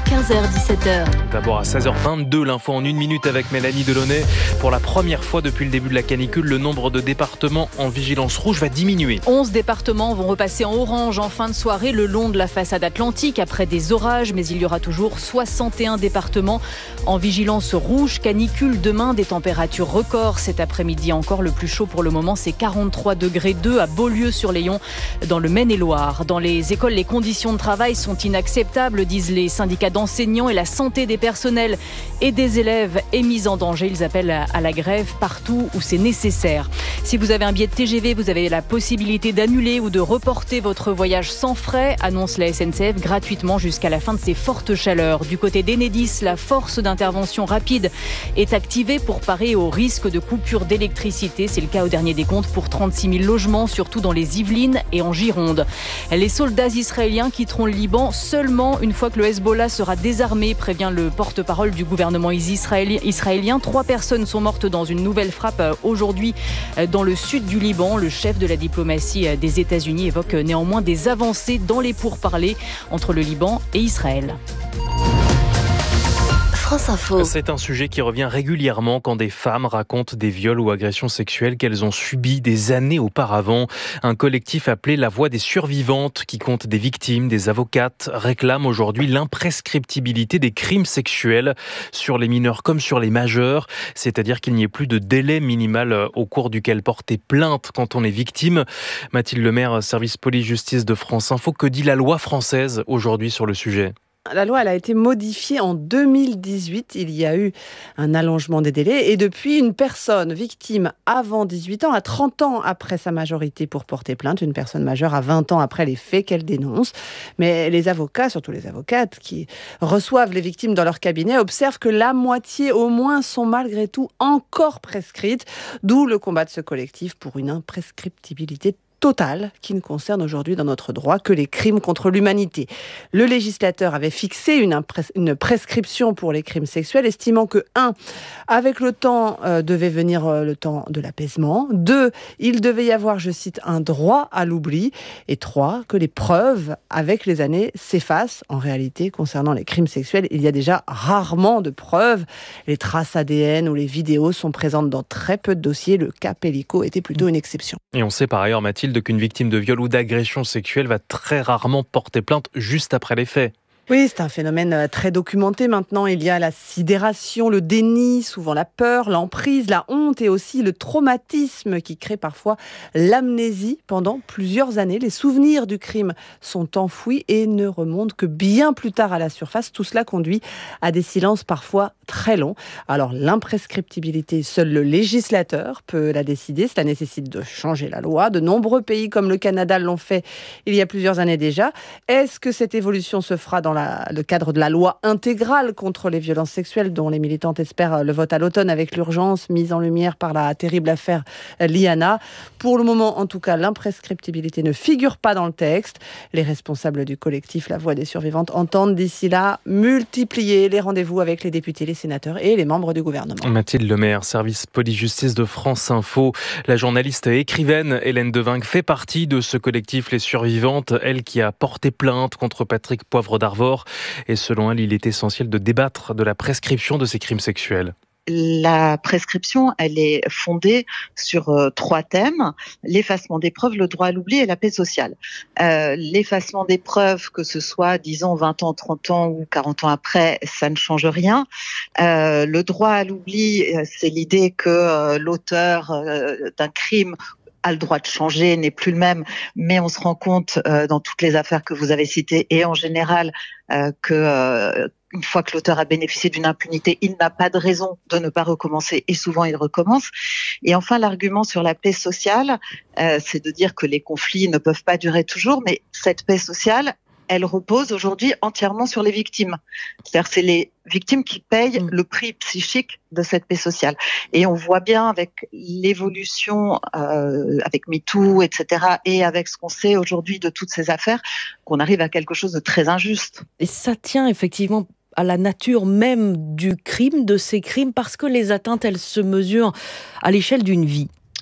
quinze heures dix-sept heures. D'abord à seize heures vingt-deux, l'info en une minute avec Mélanie Delaunay. Pour la première fois depuis le début de la canicule, le nombre de départements en vigilance rouge va diminuer. onze départements vont repasser en orange en fin de soirée le long de la façade atlantique après des orages, mais il y aura toujours soixante et un départements en vigilance rouge. Canicule demain, des températures records cet après-midi. Encore le plus chaud pour le moment, c'est quarante-trois degrés deux à Beaulieu-sur-Layon dans le Maine-et-Loire. Dans les écoles, les conditions de travail sont inacceptables, disent les syndicats d'enseignants, et la santé des personnels et des élèves est mise en danger. Ils appellent à la grève partout où c'est nécessaire. Si vous avez un billet de T G V, vous avez la possibilité d'annuler ou de reporter votre voyage sans frais, annonce la S N C F gratuitement jusqu'à la fin de ces fortes chaleurs. Du côté d'Enedis, la force d'intervention rapide est activée pour parer au risque de coupure d'électricité. C'est le cas au dernier décompte pour trente-six mille logements, surtout dans les Yvelines et en Gironde. Les soldats israéliens quitteront le Liban seulement une fois que le Hezbollah sera désarmé, prévient le porte-parole du gouvernement israélien. Trois personnes sont mortes dans une nouvelle frappe aujourd'hui dans le sud du Liban. Le chef de la diplomatie des États-Unis évoque néanmoins des avancées dans les pourparlers entre le Liban et Israël. France Info. C'est un sujet qui revient régulièrement quand des femmes racontent des viols ou agressions sexuelles qu'elles ont subies des années auparavant. Un collectif appelé La Voix des Survivantes, qui compte des victimes, des avocates, réclame aujourd'hui l'imprescriptibilité des crimes sexuels sur les mineurs comme sur les majeurs, c'est-à-dire qu'il n'y ait plus de délai minimal au cours duquel porter plainte quand on est victime. Mathilde Lemaire, service police-justice de France Info, que dit la loi française aujourd'hui sur le sujet ? La loi, elle a été modifiée en deux mille dix-huit. Il y a eu un allongement des délais. Et depuis, une personne victime avant dix-huit ans a trente ans après sa majorité pour porter plainte. Une personne majeure a vingt ans après les faits qu'elle dénonce. Mais les avocats, surtout les avocates qui reçoivent les victimes dans leur cabinet, observent que la moitié au moins sont malgré tout encore prescrites. D'où le combat de ce collectif pour une imprescriptibilité totale qui ne concerne aujourd'hui dans notre droit que les crimes contre l'humanité. Le législateur avait fixé une, impré- une prescription pour les crimes sexuels, estimant que, un, avec le temps euh, devait venir euh, le temps de l'apaisement, deux, il devait y avoir, je cite, un droit à l'oubli, et trois, que les preuves, avec les années, s'effacent. En réalité, concernant les crimes sexuels, il y a déjà rarement de preuves. Les traces A D N ou les vidéos sont présentes dans très peu de dossiers. Le cas Pellico était plutôt une exception. Et on sait par ailleurs, Mathilde, qu'une victime de viol ou d'agression sexuelle va très rarement porter plainte juste après les faits. Oui, c'est un phénomène très documenté maintenant. Il y a la sidération, le déni, souvent la peur, l'emprise, la honte et aussi le traumatisme qui crée parfois l'amnésie pendant plusieurs années. Les souvenirs du crime sont enfouis et ne remontent que bien plus tard à la surface. Tout cela conduit à des silences parfois très longs. Alors l'imprescriptibilité, seul le législateur peut la décider. Cela nécessite de changer la loi. De nombreux pays comme le Canada l'ont fait il y a plusieurs années déjà. Est-ce que cette évolution se fera dans La, le cadre de la loi intégrale contre les violences sexuelles dont les militantes espèrent le vote à l'automne avec l'urgence mise en lumière par la terrible affaire Liana. Pour le moment, en tout cas, l'imprescriptibilité ne figure pas dans le texte. Les responsables du collectif La Voix des Survivantes entendent d'ici là multiplier les rendez-vous avec les députés, les sénateurs et les membres du gouvernement. Mathilde Lemaire, service police-justice de France Info. La journaliste et écrivaine Hélène Devinck fait partie de ce collectif Les Survivantes, elle qui a porté plainte contre Patrick Poivre d'Arvor. Et selon elle, il est essentiel de débattre de la prescription de ces crimes sexuels. La prescription, elle est fondée sur euh, trois thèmes: l'effacement des preuves, le droit à l'oubli et la paix sociale. Euh, l'effacement des preuves, que ce soit, disons, vingt ans, trente ans ou quarante ans après, ça ne change rien. Euh, le droit à l'oubli, c'est l'idée que euh, l'auteur euh, d'un crime a le droit de changer, n'est plus le même, mais on se rend compte euh, dans toutes les affaires que vous avez citées et en général euh, que euh, une fois que l'auteur a bénéficié d'une impunité, il n'a pas de raison de ne pas recommencer et souvent il recommence. Et enfin, l'argument sur la paix sociale, euh, c'est de dire que les conflits ne peuvent pas durer toujours, mais cette paix sociale, elle repose aujourd'hui entièrement sur les victimes. C'est-à-dire c'est les victimes qui payent le prix psychique de cette paix sociale. Et on voit bien avec l'évolution, euh, avec MeToo, et cetera, et avec ce qu'on sait aujourd'hui de toutes ces affaires, qu'on arrive à quelque chose de très injuste. Et ça tient effectivement à la nature même du crime, de ces crimes, parce que les atteintes, elles se mesurent à l'échelle d'une vie.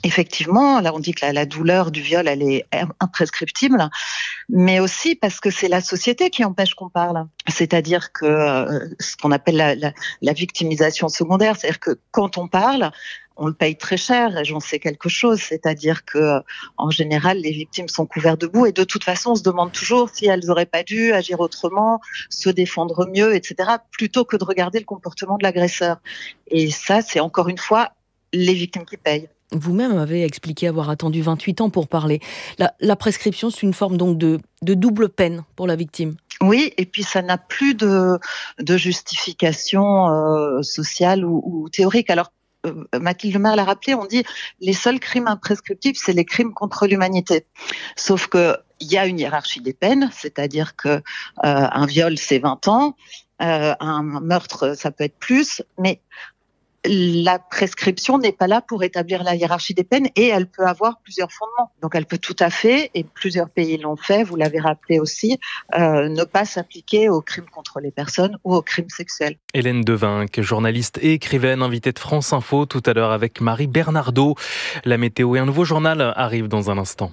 effectivement, là on dit que la, la douleur du viol, elle est imprescriptible, mais aussi parce que c'est la société qui empêche qu'on parle. C'est-à-dire que euh, ce qu'on appelle la, la, la victimisation secondaire, c'est-à-dire que quand on parle, on le paye très cher, et j'en sais quelque chose, c'est-à-dire que en général, les victimes sont couvertes de boue, et de toute façon, on se demande toujours si elles n'auraient pas dû agir autrement, se défendre mieux, et cetera, plutôt que de regarder le comportement de l'agresseur. Et ça, c'est encore une fois les victimes qui payent. Vous-même avez expliqué avoir attendu vingt-huit ans pour parler. La, la prescription, c'est une forme donc de, de double peine pour la victime. Oui, et puis ça n'a plus de, de justification euh, sociale ou, ou théorique. Alors, Mathilde Lemaire l'a rappelé, on dit les seuls crimes imprescriptibles, c'est les crimes contre l'humanité. Sauf que il y a une hiérarchie des peines, c'est-à-dire que euh, un viol c'est vingt ans, euh, un meurtre ça peut être plus, mais la prescription n'est pas là pour établir la hiérarchie des peines, et elle peut avoir plusieurs fondements. Donc elle peut tout à fait, et plusieurs pays l'ont fait, vous l'avez rappelé aussi, euh, ne pas s'appliquer aux crimes contre les personnes ou aux crimes sexuels. Hélène Devinck, journaliste et écrivaine, invitée de France Info tout à l'heure avec Marie Bernardo. La météo et un nouveau journal arrivent dans un instant.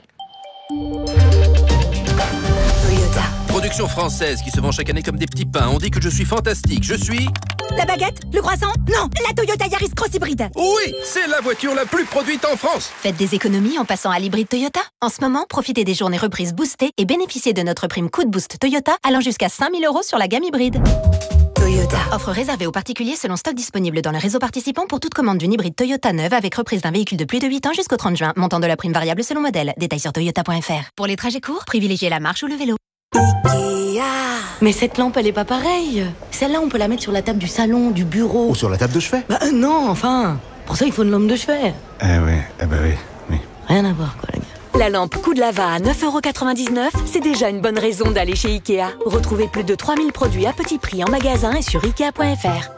Production française qui se vend chaque année comme des petits pains. On dit que je suis fantastique. Je suis... La baguette? Le croissant? Non, la Toyota Yaris Cross Hybride. Oui, c'est la voiture la plus produite en France. Faites des économies en passant à l'hybride Toyota. En ce moment, profitez des journées reprises boostées et bénéficiez de notre prime coup de boost Toyota allant jusqu'à cinq mille euros sur la gamme hybride. Toyota. Offre réservée aux particuliers selon stock disponible dans le réseau participant pour toute commande d'une hybride Toyota neuve avec reprise d'un véhicule de plus de huit ans jusqu'au trente juin. Montant de la prime variable selon modèle. Détails sur toyota point f r. Pour les trajets courts, privilégiez la marche ou le vélo. Ikea. Mais cette lampe, elle est pas pareille. Celle-là, on peut la mettre sur la table du salon, du bureau. Ou sur la table de chevet. Bah euh, non, enfin. Pour ça, il faut une lampe de chevet. Eh oui, eh ben oui, oui. Rien à voir, quoi, les gars. La lampe coup de lava à neuf euros quatre-vingt-dix-neuf, c'est déjà une bonne raison d'aller chez Ikea. Retrouvez plus de trois mille produits à petit prix en magasin et sur ikea point f r.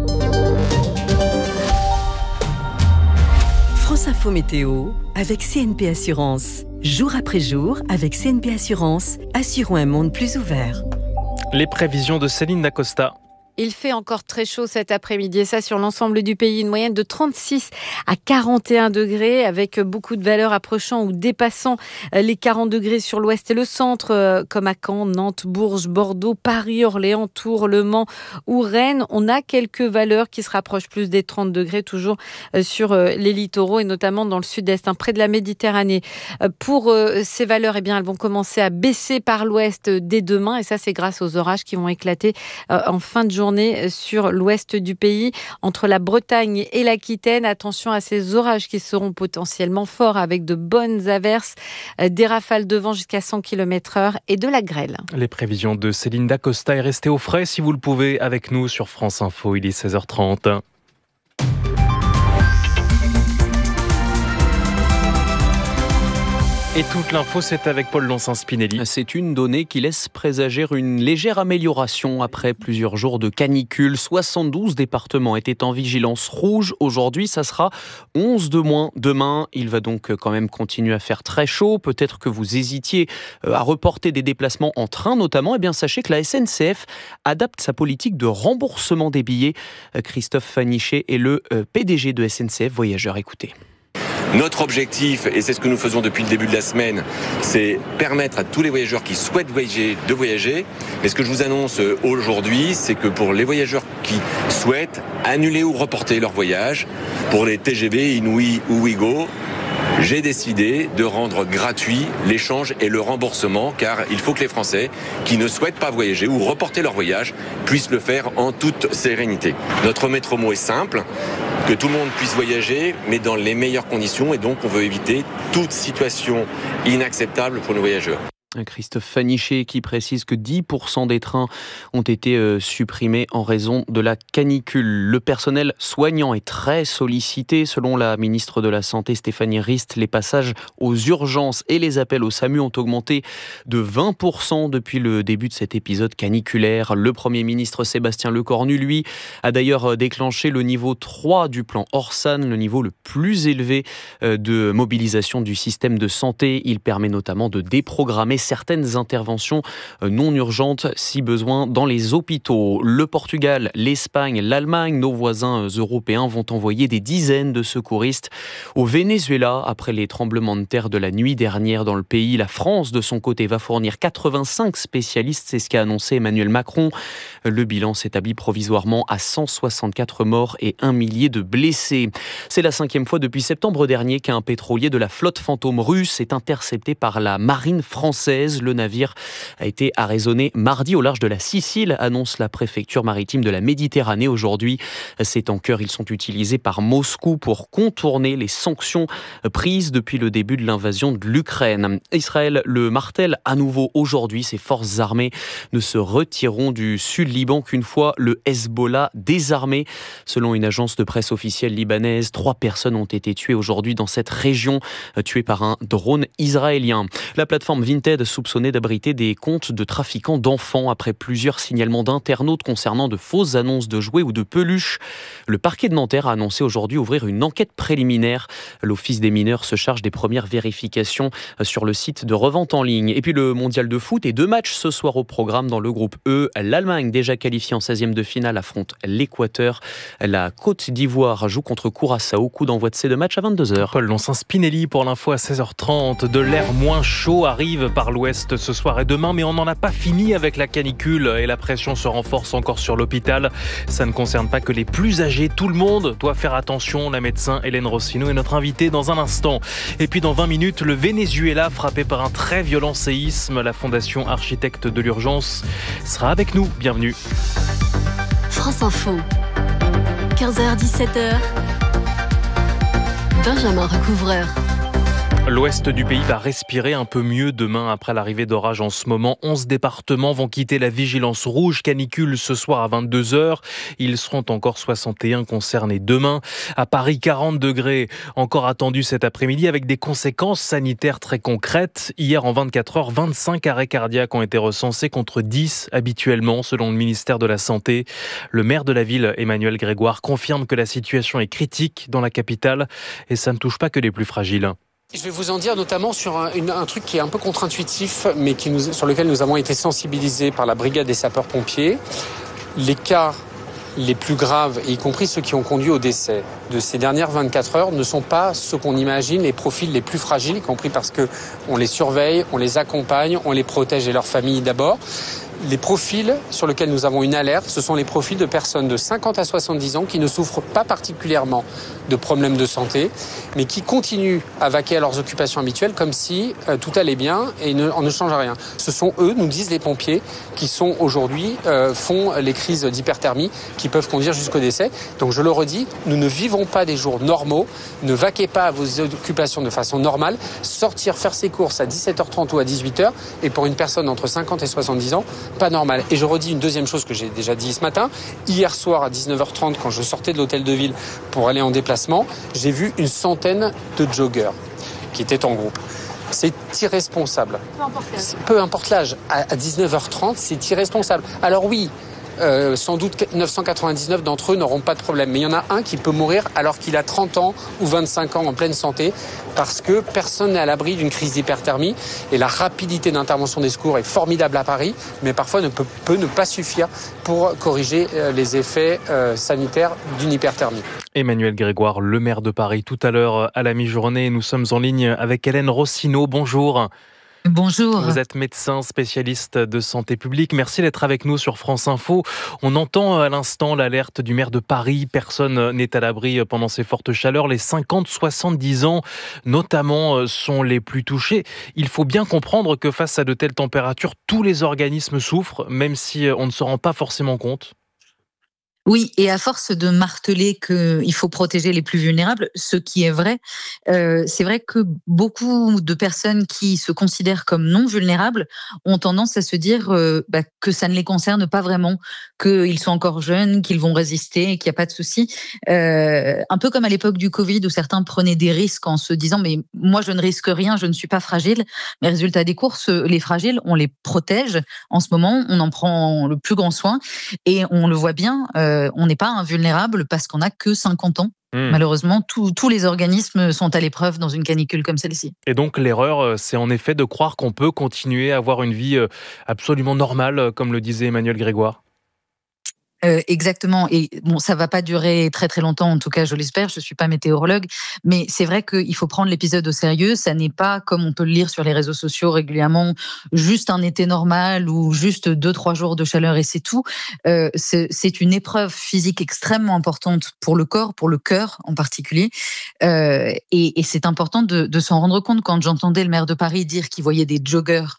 France Info Météo avec C N P Assurance. Jour après jour, avec C N P Assurance, assurons un monde plus ouvert. Les prévisions de Céline Dacosta. Il fait encore très chaud cet après-midi et ça sur l'ensemble du pays, une moyenne de trente-six à quarante et un degrés avec beaucoup de valeurs approchant ou dépassant les quarante degrés sur l'ouest et le centre comme à Caen, Nantes, Bourges, Bordeaux, Paris, Orléans, Tours, Le Mans ou Rennes. On a quelques valeurs qui se rapprochent plus des trente degrés toujours sur les littoraux et notamment dans le sud-est, hein, près de la Méditerranée. Pour ces valeurs, eh bien, elles vont commencer à baisser par l'ouest dès demain et ça c'est grâce aux orages qui vont éclater en fin de journée sur l'ouest du pays, entre la Bretagne et l'Aquitaine. Attention à ces orages qui seront potentiellement forts avec de bonnes averses, des rafales de vent jusqu'à cent kilomètres heure et de la grêle. Les prévisions de Céline Dacosta, et restez au frais si vous le pouvez avec nous sur France Info. Il est seize heures trente. Et toute l'info, c'est avec Paul Lonsin-Spinelli. C'est une donnée qui laisse présager une légère amélioration après plusieurs jours de canicule. soixante-douze départements étaient en vigilance rouge. Aujourd'hui, ça sera onze de moins. Demain, il va donc quand même continuer à faire très chaud. Peut-être que vous hésitiez à reporter des déplacements en train notamment. Eh bien, sachez que la S N C F adapte sa politique de remboursement des billets. Christophe Fanichet est le P D G de S N C F Voyageurs. Écoutez. Notre objectif, et c'est ce que nous faisons depuis le début de la semaine, c'est permettre à tous les voyageurs qui souhaitent voyager de voyager. Mais ce que je vous annonce aujourd'hui, c'est que pour les voyageurs qui souhaitent annuler ou reporter leur voyage, pour les T G V, Inouï ou Ouigo, j'ai décidé de rendre gratuit l'échange et le remboursement, car il faut que les Français qui ne souhaitent pas voyager ou reporter leur voyage puissent le faire en toute sérénité. Notre maître mot est simple, que tout le monde puisse voyager, mais dans les meilleures conditions, et donc on veut éviter toute situation inacceptable pour nos voyageurs. Christophe Fanichet qui précise que dix pour cent des trains ont été euh, supprimés en raison de la canicule. Le personnel soignant est très sollicité. Selon la ministre de la Santé Stéphanie Rist, les passages aux urgences et les appels au SAMU ont augmenté de vingt pour cent depuis le début de cet épisode caniculaire. Le Premier ministre Sébastien Lecornu, lui, a d'ailleurs déclenché le niveau trois du plan Orsan, le niveau le plus élevé de mobilisation du système de santé. Il permet notamment de déprogrammer certaines interventions non urgentes si besoin dans les hôpitaux. Le Portugal, l'Espagne, l'Allemagne, nos voisins européens vont envoyer des dizaines de secouristes au Venezuela après les tremblements de terre de la nuit dernière dans le pays. La France, de son côté, va fournir quatre-vingt-cinq spécialistes, c'est ce qu'a annoncé Emmanuel Macron. Le bilan s'établit provisoirement à cent soixante-quatre morts et un millier de blessés. C'est la cinquième fois depuis septembre dernier qu'un pétrolier de la flotte fantôme russe est intercepté par la marine française. Le navire a été arraisonné mardi au large de la Sicile, annonce la préfecture maritime de la Méditerranée aujourd'hui. Ces tankers, ils sont utilisés par Moscou pour contourner les sanctions prises depuis le début de l'invasion de l'Ukraine. Israël le martèle à nouveau aujourd'hui. Ses forces armées ne se retireront du sud-Liban qu'une fois le Hezbollah désarmé. Selon une agence de presse officielle libanaise, trois personnes ont été tuées aujourd'hui dans cette région, tuées par un drone israélien. La plateforme Vinted soupçonnée d'abriter des comptes de trafiquants d'enfants après plusieurs signalements d'internautes concernant de fausses annonces de jouets ou de peluches. Le parquet de Nanterre a annoncé aujourd'hui ouvrir une enquête préliminaire. L'Office des mineurs se charge des premières vérifications sur le site de revente en ligne. Et puis le mondial de foot et deux matchs ce soir au programme dans le groupe E. L'Allemagne, déjà qualifiée en seizième de finale, affronte l'Équateur. La Côte d'Ivoire joue contre Curaçao. Coup d'envoi de ces deux matchs à vingt-deux heures. Paul Lonsin Spinelli pour l'info à seize heures trente. De l'air moins chaud arrive par l'ouest ce soir et demain, mais on n'en a pas fini avec la canicule et la pression se renforce encore sur l'hôpital. Ça ne concerne pas que les plus âgés. Tout le monde doit faire attention. La médecin Hélène Rossino est notre invitée dans un instant. Et puis dans vingt minutes, le Venezuela frappé par un très violent séisme. La Fondation Architectes de l'Urgence sera avec nous. Bienvenue. France Info, quinze heures dix-sept heures. Benjamin Recouvreur. L'ouest du pays va respirer un peu mieux demain après l'arrivée d'orages en ce moment. onze départements vont quitter la vigilance rouge canicule ce soir à vingt-deux heures. Ils seront encore soixante et un concernés demain. À Paris, quarante degrés encore attendus cet après-midi avec des conséquences sanitaires très concrètes. Hier, en vingt-quatre heures, vingt-cinq arrêts cardiaques ont été recensés contre dix habituellement selon le ministère de la Santé. Le maire de la ville, Emmanuel Grégoire, confirme que la situation est critique dans la capitale et ça ne touche pas que les plus fragiles. Je vais vous en dire notamment sur un, une, un truc qui est un peu contre-intuitif, mais qui nous, sur lequel nous avons été sensibilisés par la brigade des sapeurs-pompiers. Les cas les plus graves, y compris ceux qui ont conduit au décès de ces dernières vingt-quatre heures, ne sont pas ceux qu'on imagine, les profils les plus fragiles, y compris parce que on les surveille, on les accompagne, on les protège et leurs familles d'abord. Les profils sur lesquels nous avons une alerte, ce sont les profils de personnes de cinquante à soixante-dix ans qui ne souffrent pas particulièrement de problèmes de santé, mais qui continuent à vaquer à leurs occupations habituelles comme si euh, tout allait bien et ne, on ne change rien. Ce sont eux, nous disent les pompiers, qui sont aujourd'hui, euh, font les crises d'hyperthermie qui peuvent conduire jusqu'au décès. Donc je le redis, nous ne vivons pas des jours normaux, ne vaquez pas à vos occupations de façon normale, sortir faire ses courses à dix-sept heures trente ou à dix-huit heures, et pour une personne entre cinquante et soixante-dix ans, pas normal. Et je redis une deuxième chose que j'ai déjà dit ce matin. Hier soir à dix-neuf heures trente, quand je sortais de l'hôtel de ville pour aller en déplacement, j'ai vu une centaine de joggeurs qui étaient en groupe. C'est irresponsable. Peu importe l'âge. Peu importe l'âge. À dix-neuf heures trente, c'est irresponsable. Alors oui, Euh, sans doute neuf cent quatre-vingt-dix-neuf d'entre eux n'auront pas de problème. Mais il y en a un qui peut mourir alors qu'il a trente ans ou vingt-cinq ans en pleine santé parce que personne n'est à l'abri d'une crise d'hyperthermie. Et la rapidité d'intervention des secours est formidable à Paris, mais parfois ne peut, peut ne pas suffire pour corriger euh, les effets euh, sanitaires d'une hyperthermie. Emmanuel Grégoire, le maire de Paris, tout à l'heure à la mi-journée. Nous sommes en ligne avec Hélène Rossino. Bonjour. Bonjour. Vous êtes médecin spécialiste de santé publique. Merci d'être avec nous sur France Info. On entend à l'instant l'alerte du maire de Paris. Personne n'est à l'abri pendant ces fortes chaleurs. Les cinquante à soixante-dix ans, notamment, sont les plus touchés. Il faut bien comprendre que face à de telles températures, tous les organismes souffrent, même si on ne se rend pas forcément compte. Oui, et à force de marteler qu'il faut protéger les plus vulnérables, ce qui est vrai, euh, c'est vrai que beaucoup de personnes qui se considèrent comme non vulnérables ont tendance à se dire euh, bah, que ça ne les concerne pas vraiment, qu'ils sont encore jeunes, qu'ils vont résister, qu'il n'y a pas de souci. Euh, un peu comme à l'époque du Covid où certains prenaient des risques en se disant « mais moi je ne risque rien, je ne suis pas fragile ». Mais résultat des courses, les fragiles, on les protège. En ce moment, on en prend le plus grand soin et on le voit bien. Euh, euh, on n'est pas invulnérable parce qu'on n'a que cinquante ans. Mmh. Malheureusement, tous, tous les organismes sont à l'épreuve dans une canicule comme celle-ci. Et donc l'erreur, c'est en effet de croire qu'on peut continuer à avoir une vie absolument normale, comme le disait Emmanuel Grégoire. Euh, exactement. Et bon, ça va pas durer très très longtemps, en tout cas, je l'espère. Je suis pas météorologue, mais c'est vrai qu'il faut prendre l'épisode au sérieux. Ça n'est pas, comme on peut le lire sur les réseaux sociaux régulièrement, juste un été normal ou juste deux trois jours de chaleur et c'est tout. Euh, c'est, c'est une épreuve physique extrêmement importante pour le corps, pour le cœur en particulier. Euh, et, et c'est important de, de s'en rendre compte. Quand j'entendais le maire de Paris dire qu'il voyait des joggers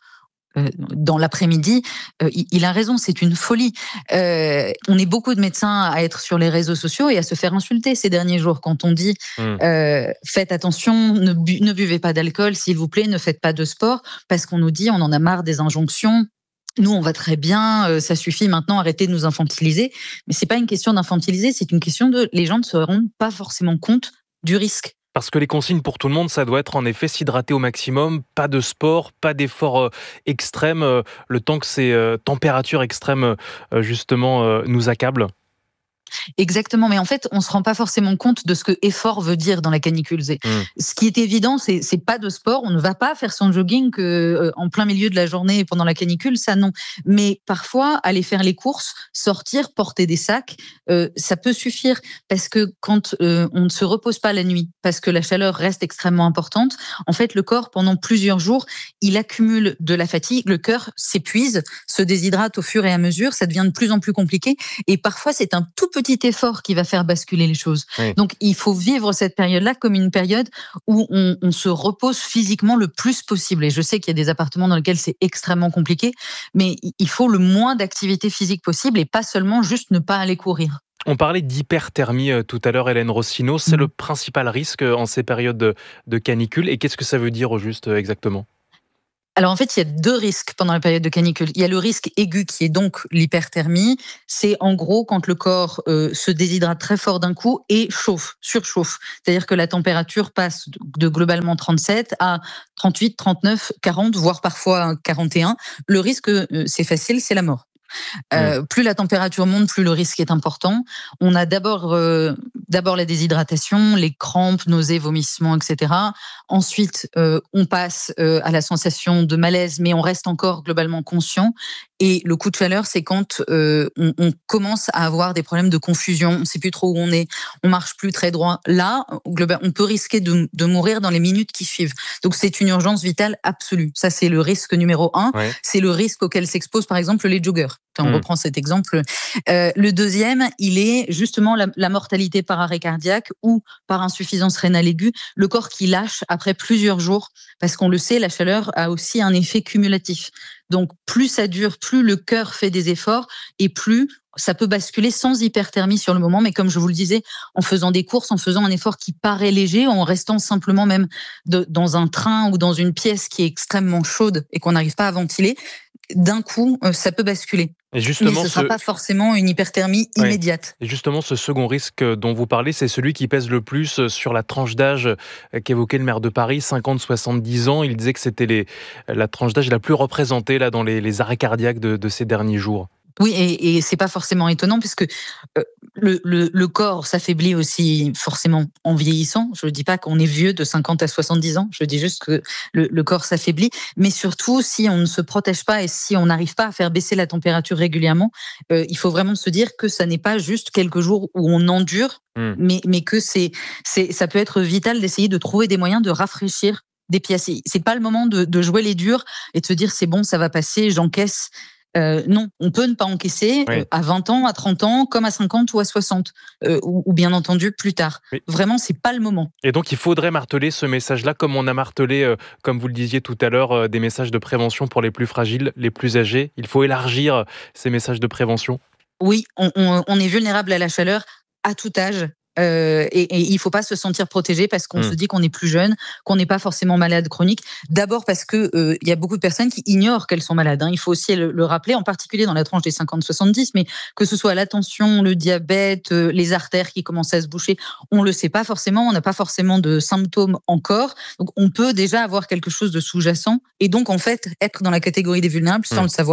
dans l'après-midi, euh, il a raison, c'est une folie. Euh, on est beaucoup de médecins à être sur les réseaux sociaux et à se faire insulter ces derniers jours quand on dit mmh. euh, faites attention, ne, bu- ne buvez pas d'alcool, s'il vous plaît, ne faites pas de sport, parce qu'on nous dit on en a marre des injonctions. Nous, on va très bien, euh, ça suffit maintenant, arrêtez de nous infantiliser. Mais c'est pas une question d'infantiliser, c'est une question de les gens ne se rendent pas forcément compte du risque. Parce que les consignes pour tout le monde, ça doit être en effet s'hydrater au maximum, pas de sport, pas d'efforts euh, extrêmes, euh, le temps que ces euh, températures extrêmes euh, justement euh, nous accablent. Exactement, mais en fait, on se rend pas forcément compte de ce que effort veut dire dans la canicule. Mmh. Ce qui est évident, c'est, c'est pas de sport. On ne va pas faire son jogging que, euh, en plein milieu de la journée pendant la canicule, ça non. Mais parfois, aller faire les courses, sortir, porter des sacs, euh, ça peut suffire parce que quand euh, on ne se repose pas la nuit, parce que la chaleur reste extrêmement importante, en fait, le corps pendant plusieurs jours, il accumule de la fatigue, le cœur s'épuise, se déshydrate au fur et à mesure, ça devient de plus en plus compliqué. Et parfois, c'est un tout petit petit effort qui va faire basculer les choses. Oui. Donc, il faut vivre cette période-là comme une période où on, on se repose physiquement le plus possible. Et je sais qu'il y a des appartements dans lesquels c'est extrêmement compliqué, mais il faut le moins d'activité physique possible et pas seulement juste ne pas aller courir. On parlait d'hyperthermie tout à l'heure, Hélène Rossineau. C'est mmh. le principal risque en ces périodes de, de canicule. Et qu'est-ce que ça veut dire au juste exactement ? Alors en fait, il y a deux risques pendant la période de canicule. Il y a le risque aigu qui est donc l'hyperthermie. C'est en gros quand le corps euh, se déshydrate très fort d'un coup et chauffe, surchauffe. C'est-à-dire que la température passe de globalement trente-sept à trente-huit, trente-neuf, quarante, voire parfois quarante et un. Le risque, euh, c'est facile, c'est la mort. Euh, mmh. Plus la température monte, plus le risque est important. On a d'abord, euh, d'abord la déshydratation, les crampes, nausées, vomissements, et cetera. Ensuite, euh, on passe euh, à la sensation de malaise, mais on reste encore globalement conscient. Et le coup de chaleur, c'est quand euh, on, on commence à avoir des problèmes de confusion. On ne sait plus trop où on est. On marche plus très droit. Là, on peut risquer de, de mourir dans les minutes qui suivent. Donc, c'est une urgence vitale absolue. Ça, c'est le risque numéro un. Ouais. C'est le risque auquel s'exposent, par exemple, les joggers. On mmh. reprend cet exemple. Euh, le deuxième, il est justement la, la mortalité par arrêt cardiaque ou par insuffisance rénale aiguë. Le corps qui lâche après plusieurs jours, parce qu'on le sait, la chaleur a aussi un effet cumulatif. Donc, plus ça dure, plus le cœur fait des efforts et plus ça peut basculer sans hyperthermie sur le moment. Mais comme je vous le disais, en faisant des courses, en faisant un effort qui paraît léger, en restant simplement même de, dans un train ou dans une pièce qui est extrêmement chaude et qu'on n'arrive pas à ventiler, d'un coup, ça peut basculer. Et justement, mais ce ne sera ce... pas forcément une hyperthermie ouais. immédiate. Et justement, ce second risque dont vous parlez, c'est celui qui pèse le plus sur la tranche d'âge qu'évoquait le maire de Paris, cinquante à soixante-dix ans. Il disait que c'était les, la tranche d'âge la plus représentée là, dans les, les arrêts cardiaques de, de ces derniers jours. Oui, et, et c'est pas forcément étonnant puisque euh, le, le, le corps s'affaiblit aussi forcément en vieillissant. Je ne dis pas qu'on est vieux de cinquante à soixante-dix ans, je dis juste que le, le corps s'affaiblit. Mais surtout, si on ne se protège pas et si on n'arrive pas à faire baisser la température régulièrement, euh, il faut vraiment se dire que ça n'est pas juste quelques jours où on endure, mmh. mais, mais que c'est, c'est, ça peut être vital d'essayer de trouver des moyens de rafraîchir des pièces. C'est pas le moment de, de jouer les durs et de se dire c'est bon, ça va passer, j'encaisse. Euh, non, on peut ne pas encaisser oui. euh, à vingt ans, à trente ans, comme à cinquante ou à soixante, euh, ou, ou bien entendu plus tard. Oui. Vraiment, c'est pas le moment. Et donc, il faudrait marteler ce message-là, comme on a martelé, euh, comme vous le disiez tout à l'heure, euh, des messages de prévention pour les plus fragiles, les plus âgés. Il faut élargir ces messages de prévention. Oui, on, on, on est vulnérable à la chaleur à tout âge. Euh, et, et il faut pas se sentir protégé parce qu'on mmh. se dit qu'on est plus jeune, qu'on n'est pas forcément malade chronique. D'abord parce que euh, il y a beaucoup de personnes qui ignorent qu'elles sont malades. Hein. Il faut aussi le, le rappeler, en particulier dans la tranche des cinquante à soixante-dix, mais que ce soit la tension, le diabète, euh, les artères qui commencent à se boucher, on le sait pas forcément, on n'a pas forcément de symptômes encore. Donc on peut déjà avoir quelque chose de sous-jacent et donc en fait être dans la catégorie des vulnérables sans mmh. le savoir.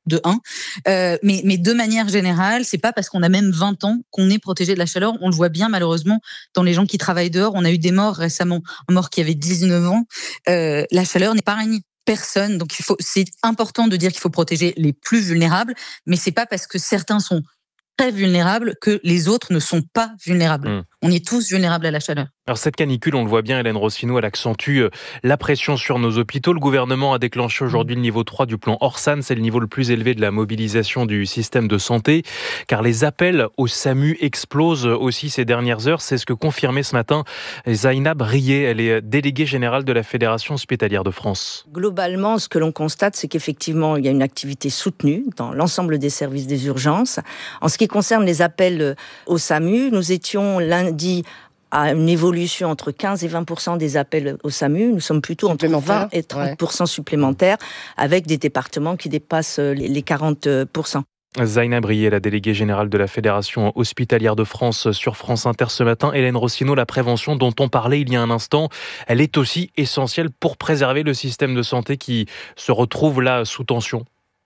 de un. Euh, mais, mais de manière générale, c'est pas parce qu'on a même vingt ans qu'on est protégé de la chaleur. On le voit bien malheureusement dans les gens qui travaillent dehors. On a eu des morts récemment, un mort qui avait dix-neuf ans. Euh, la chaleur n'épargne personne. Donc il faut, c'est important de dire qu'il faut protéger les plus vulnérables, mais c'est pas parce que certains sont très vulnérables que les autres ne sont pas vulnérables. Mmh. On est tous vulnérables à la chaleur. Alors cette canicule, on le voit bien, Hélène Rossineau, elle accentue la pression sur nos hôpitaux. Le gouvernement a déclenché aujourd'hui le niveau trois du plan Orsan. C'est le niveau le plus élevé de la mobilisation du système de santé, car les appels au SAMU explosent aussi ces dernières heures. C'est ce que confirmait ce matin Zainab Rié. Elle est déléguée générale de la Fédération hospitalière de France. Globalement, ce que l'on constate, c'est qu'effectivement, il y a une activité soutenue dans l'ensemble des services des urgences. En ce qui concerne les appels au SAMU, nous étions lundi à une évolution entre quinze et vingt pour cent des appels au SAMU. Nous sommes plutôt entre vingt et trente pour cent ouais. supplémentaires, avec des départements qui dépassent les quarante pour cent. Zainab Rié, la déléguée générale de la Fédération hospitalière de France sur France Inter ce matin. Hélène Rossineau, la prévention dont on parlait il y a un instant, elle est aussi essentielle pour préserver le système de santé qui se retrouve là sous tension.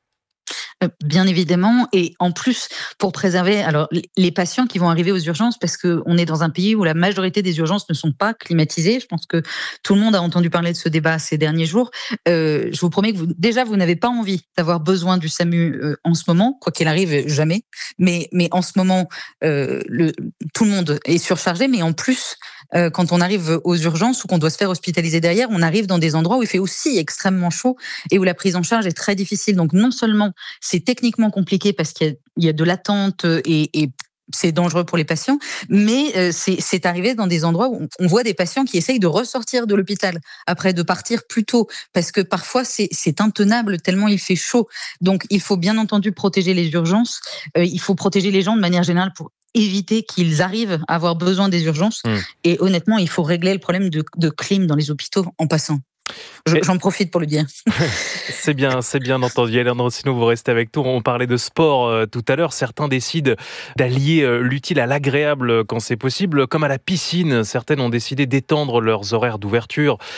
Bien évidemment, et en plus pour préserver alors les patients qui vont arriver aux urgences, parce que on est dans un pays où la majorité des urgences ne sont pas climatisées. Je pense que tout le monde a entendu parler de ce débat ces derniers jours. Euh, je vous promets que vous, déjà vous n'avez pas envie d'avoir besoin du SAMU euh, en ce moment, quoi qu'il arrive, jamais. Mais mais en ce moment, euh, le, tout le monde est surchargé, mais en plus euh, quand on arrive aux urgences ou qu'on doit se faire hospitaliser derrière, on arrive dans des endroits où il fait aussi extrêmement chaud et où la prise en charge est très difficile. Donc non seulement c'est techniquement compliqué parce qu'il y a, il y a de l'attente et, et c'est dangereux pour les patients, mais euh, c'est, c'est arrivé dans des endroits où on voit des patients qui essayent de ressortir de l'hôpital après de partir plus tôt parce que parfois c'est, c'est intenable tellement il fait chaud. Donc il faut bien entendu protéger les urgences, euh, il faut protéger les gens de manière générale pour éviter qu'ils arrivent à avoir besoin des urgences. Mmh. Et honnêtement, il faut régler le problème de, de clim dans les hôpitaux en passant. J'en profite pour le dire. C'est bien, c'est bien entendu. Hélène Rossineau, vous restez avec nous. On parlait de sport euh, tout à l'heure. Certains décident d'allier euh, l'utile à l'agréable quand c'est possible, comme à la piscine. Certaines ont décidé d'étendre leurs horaires d'ouverture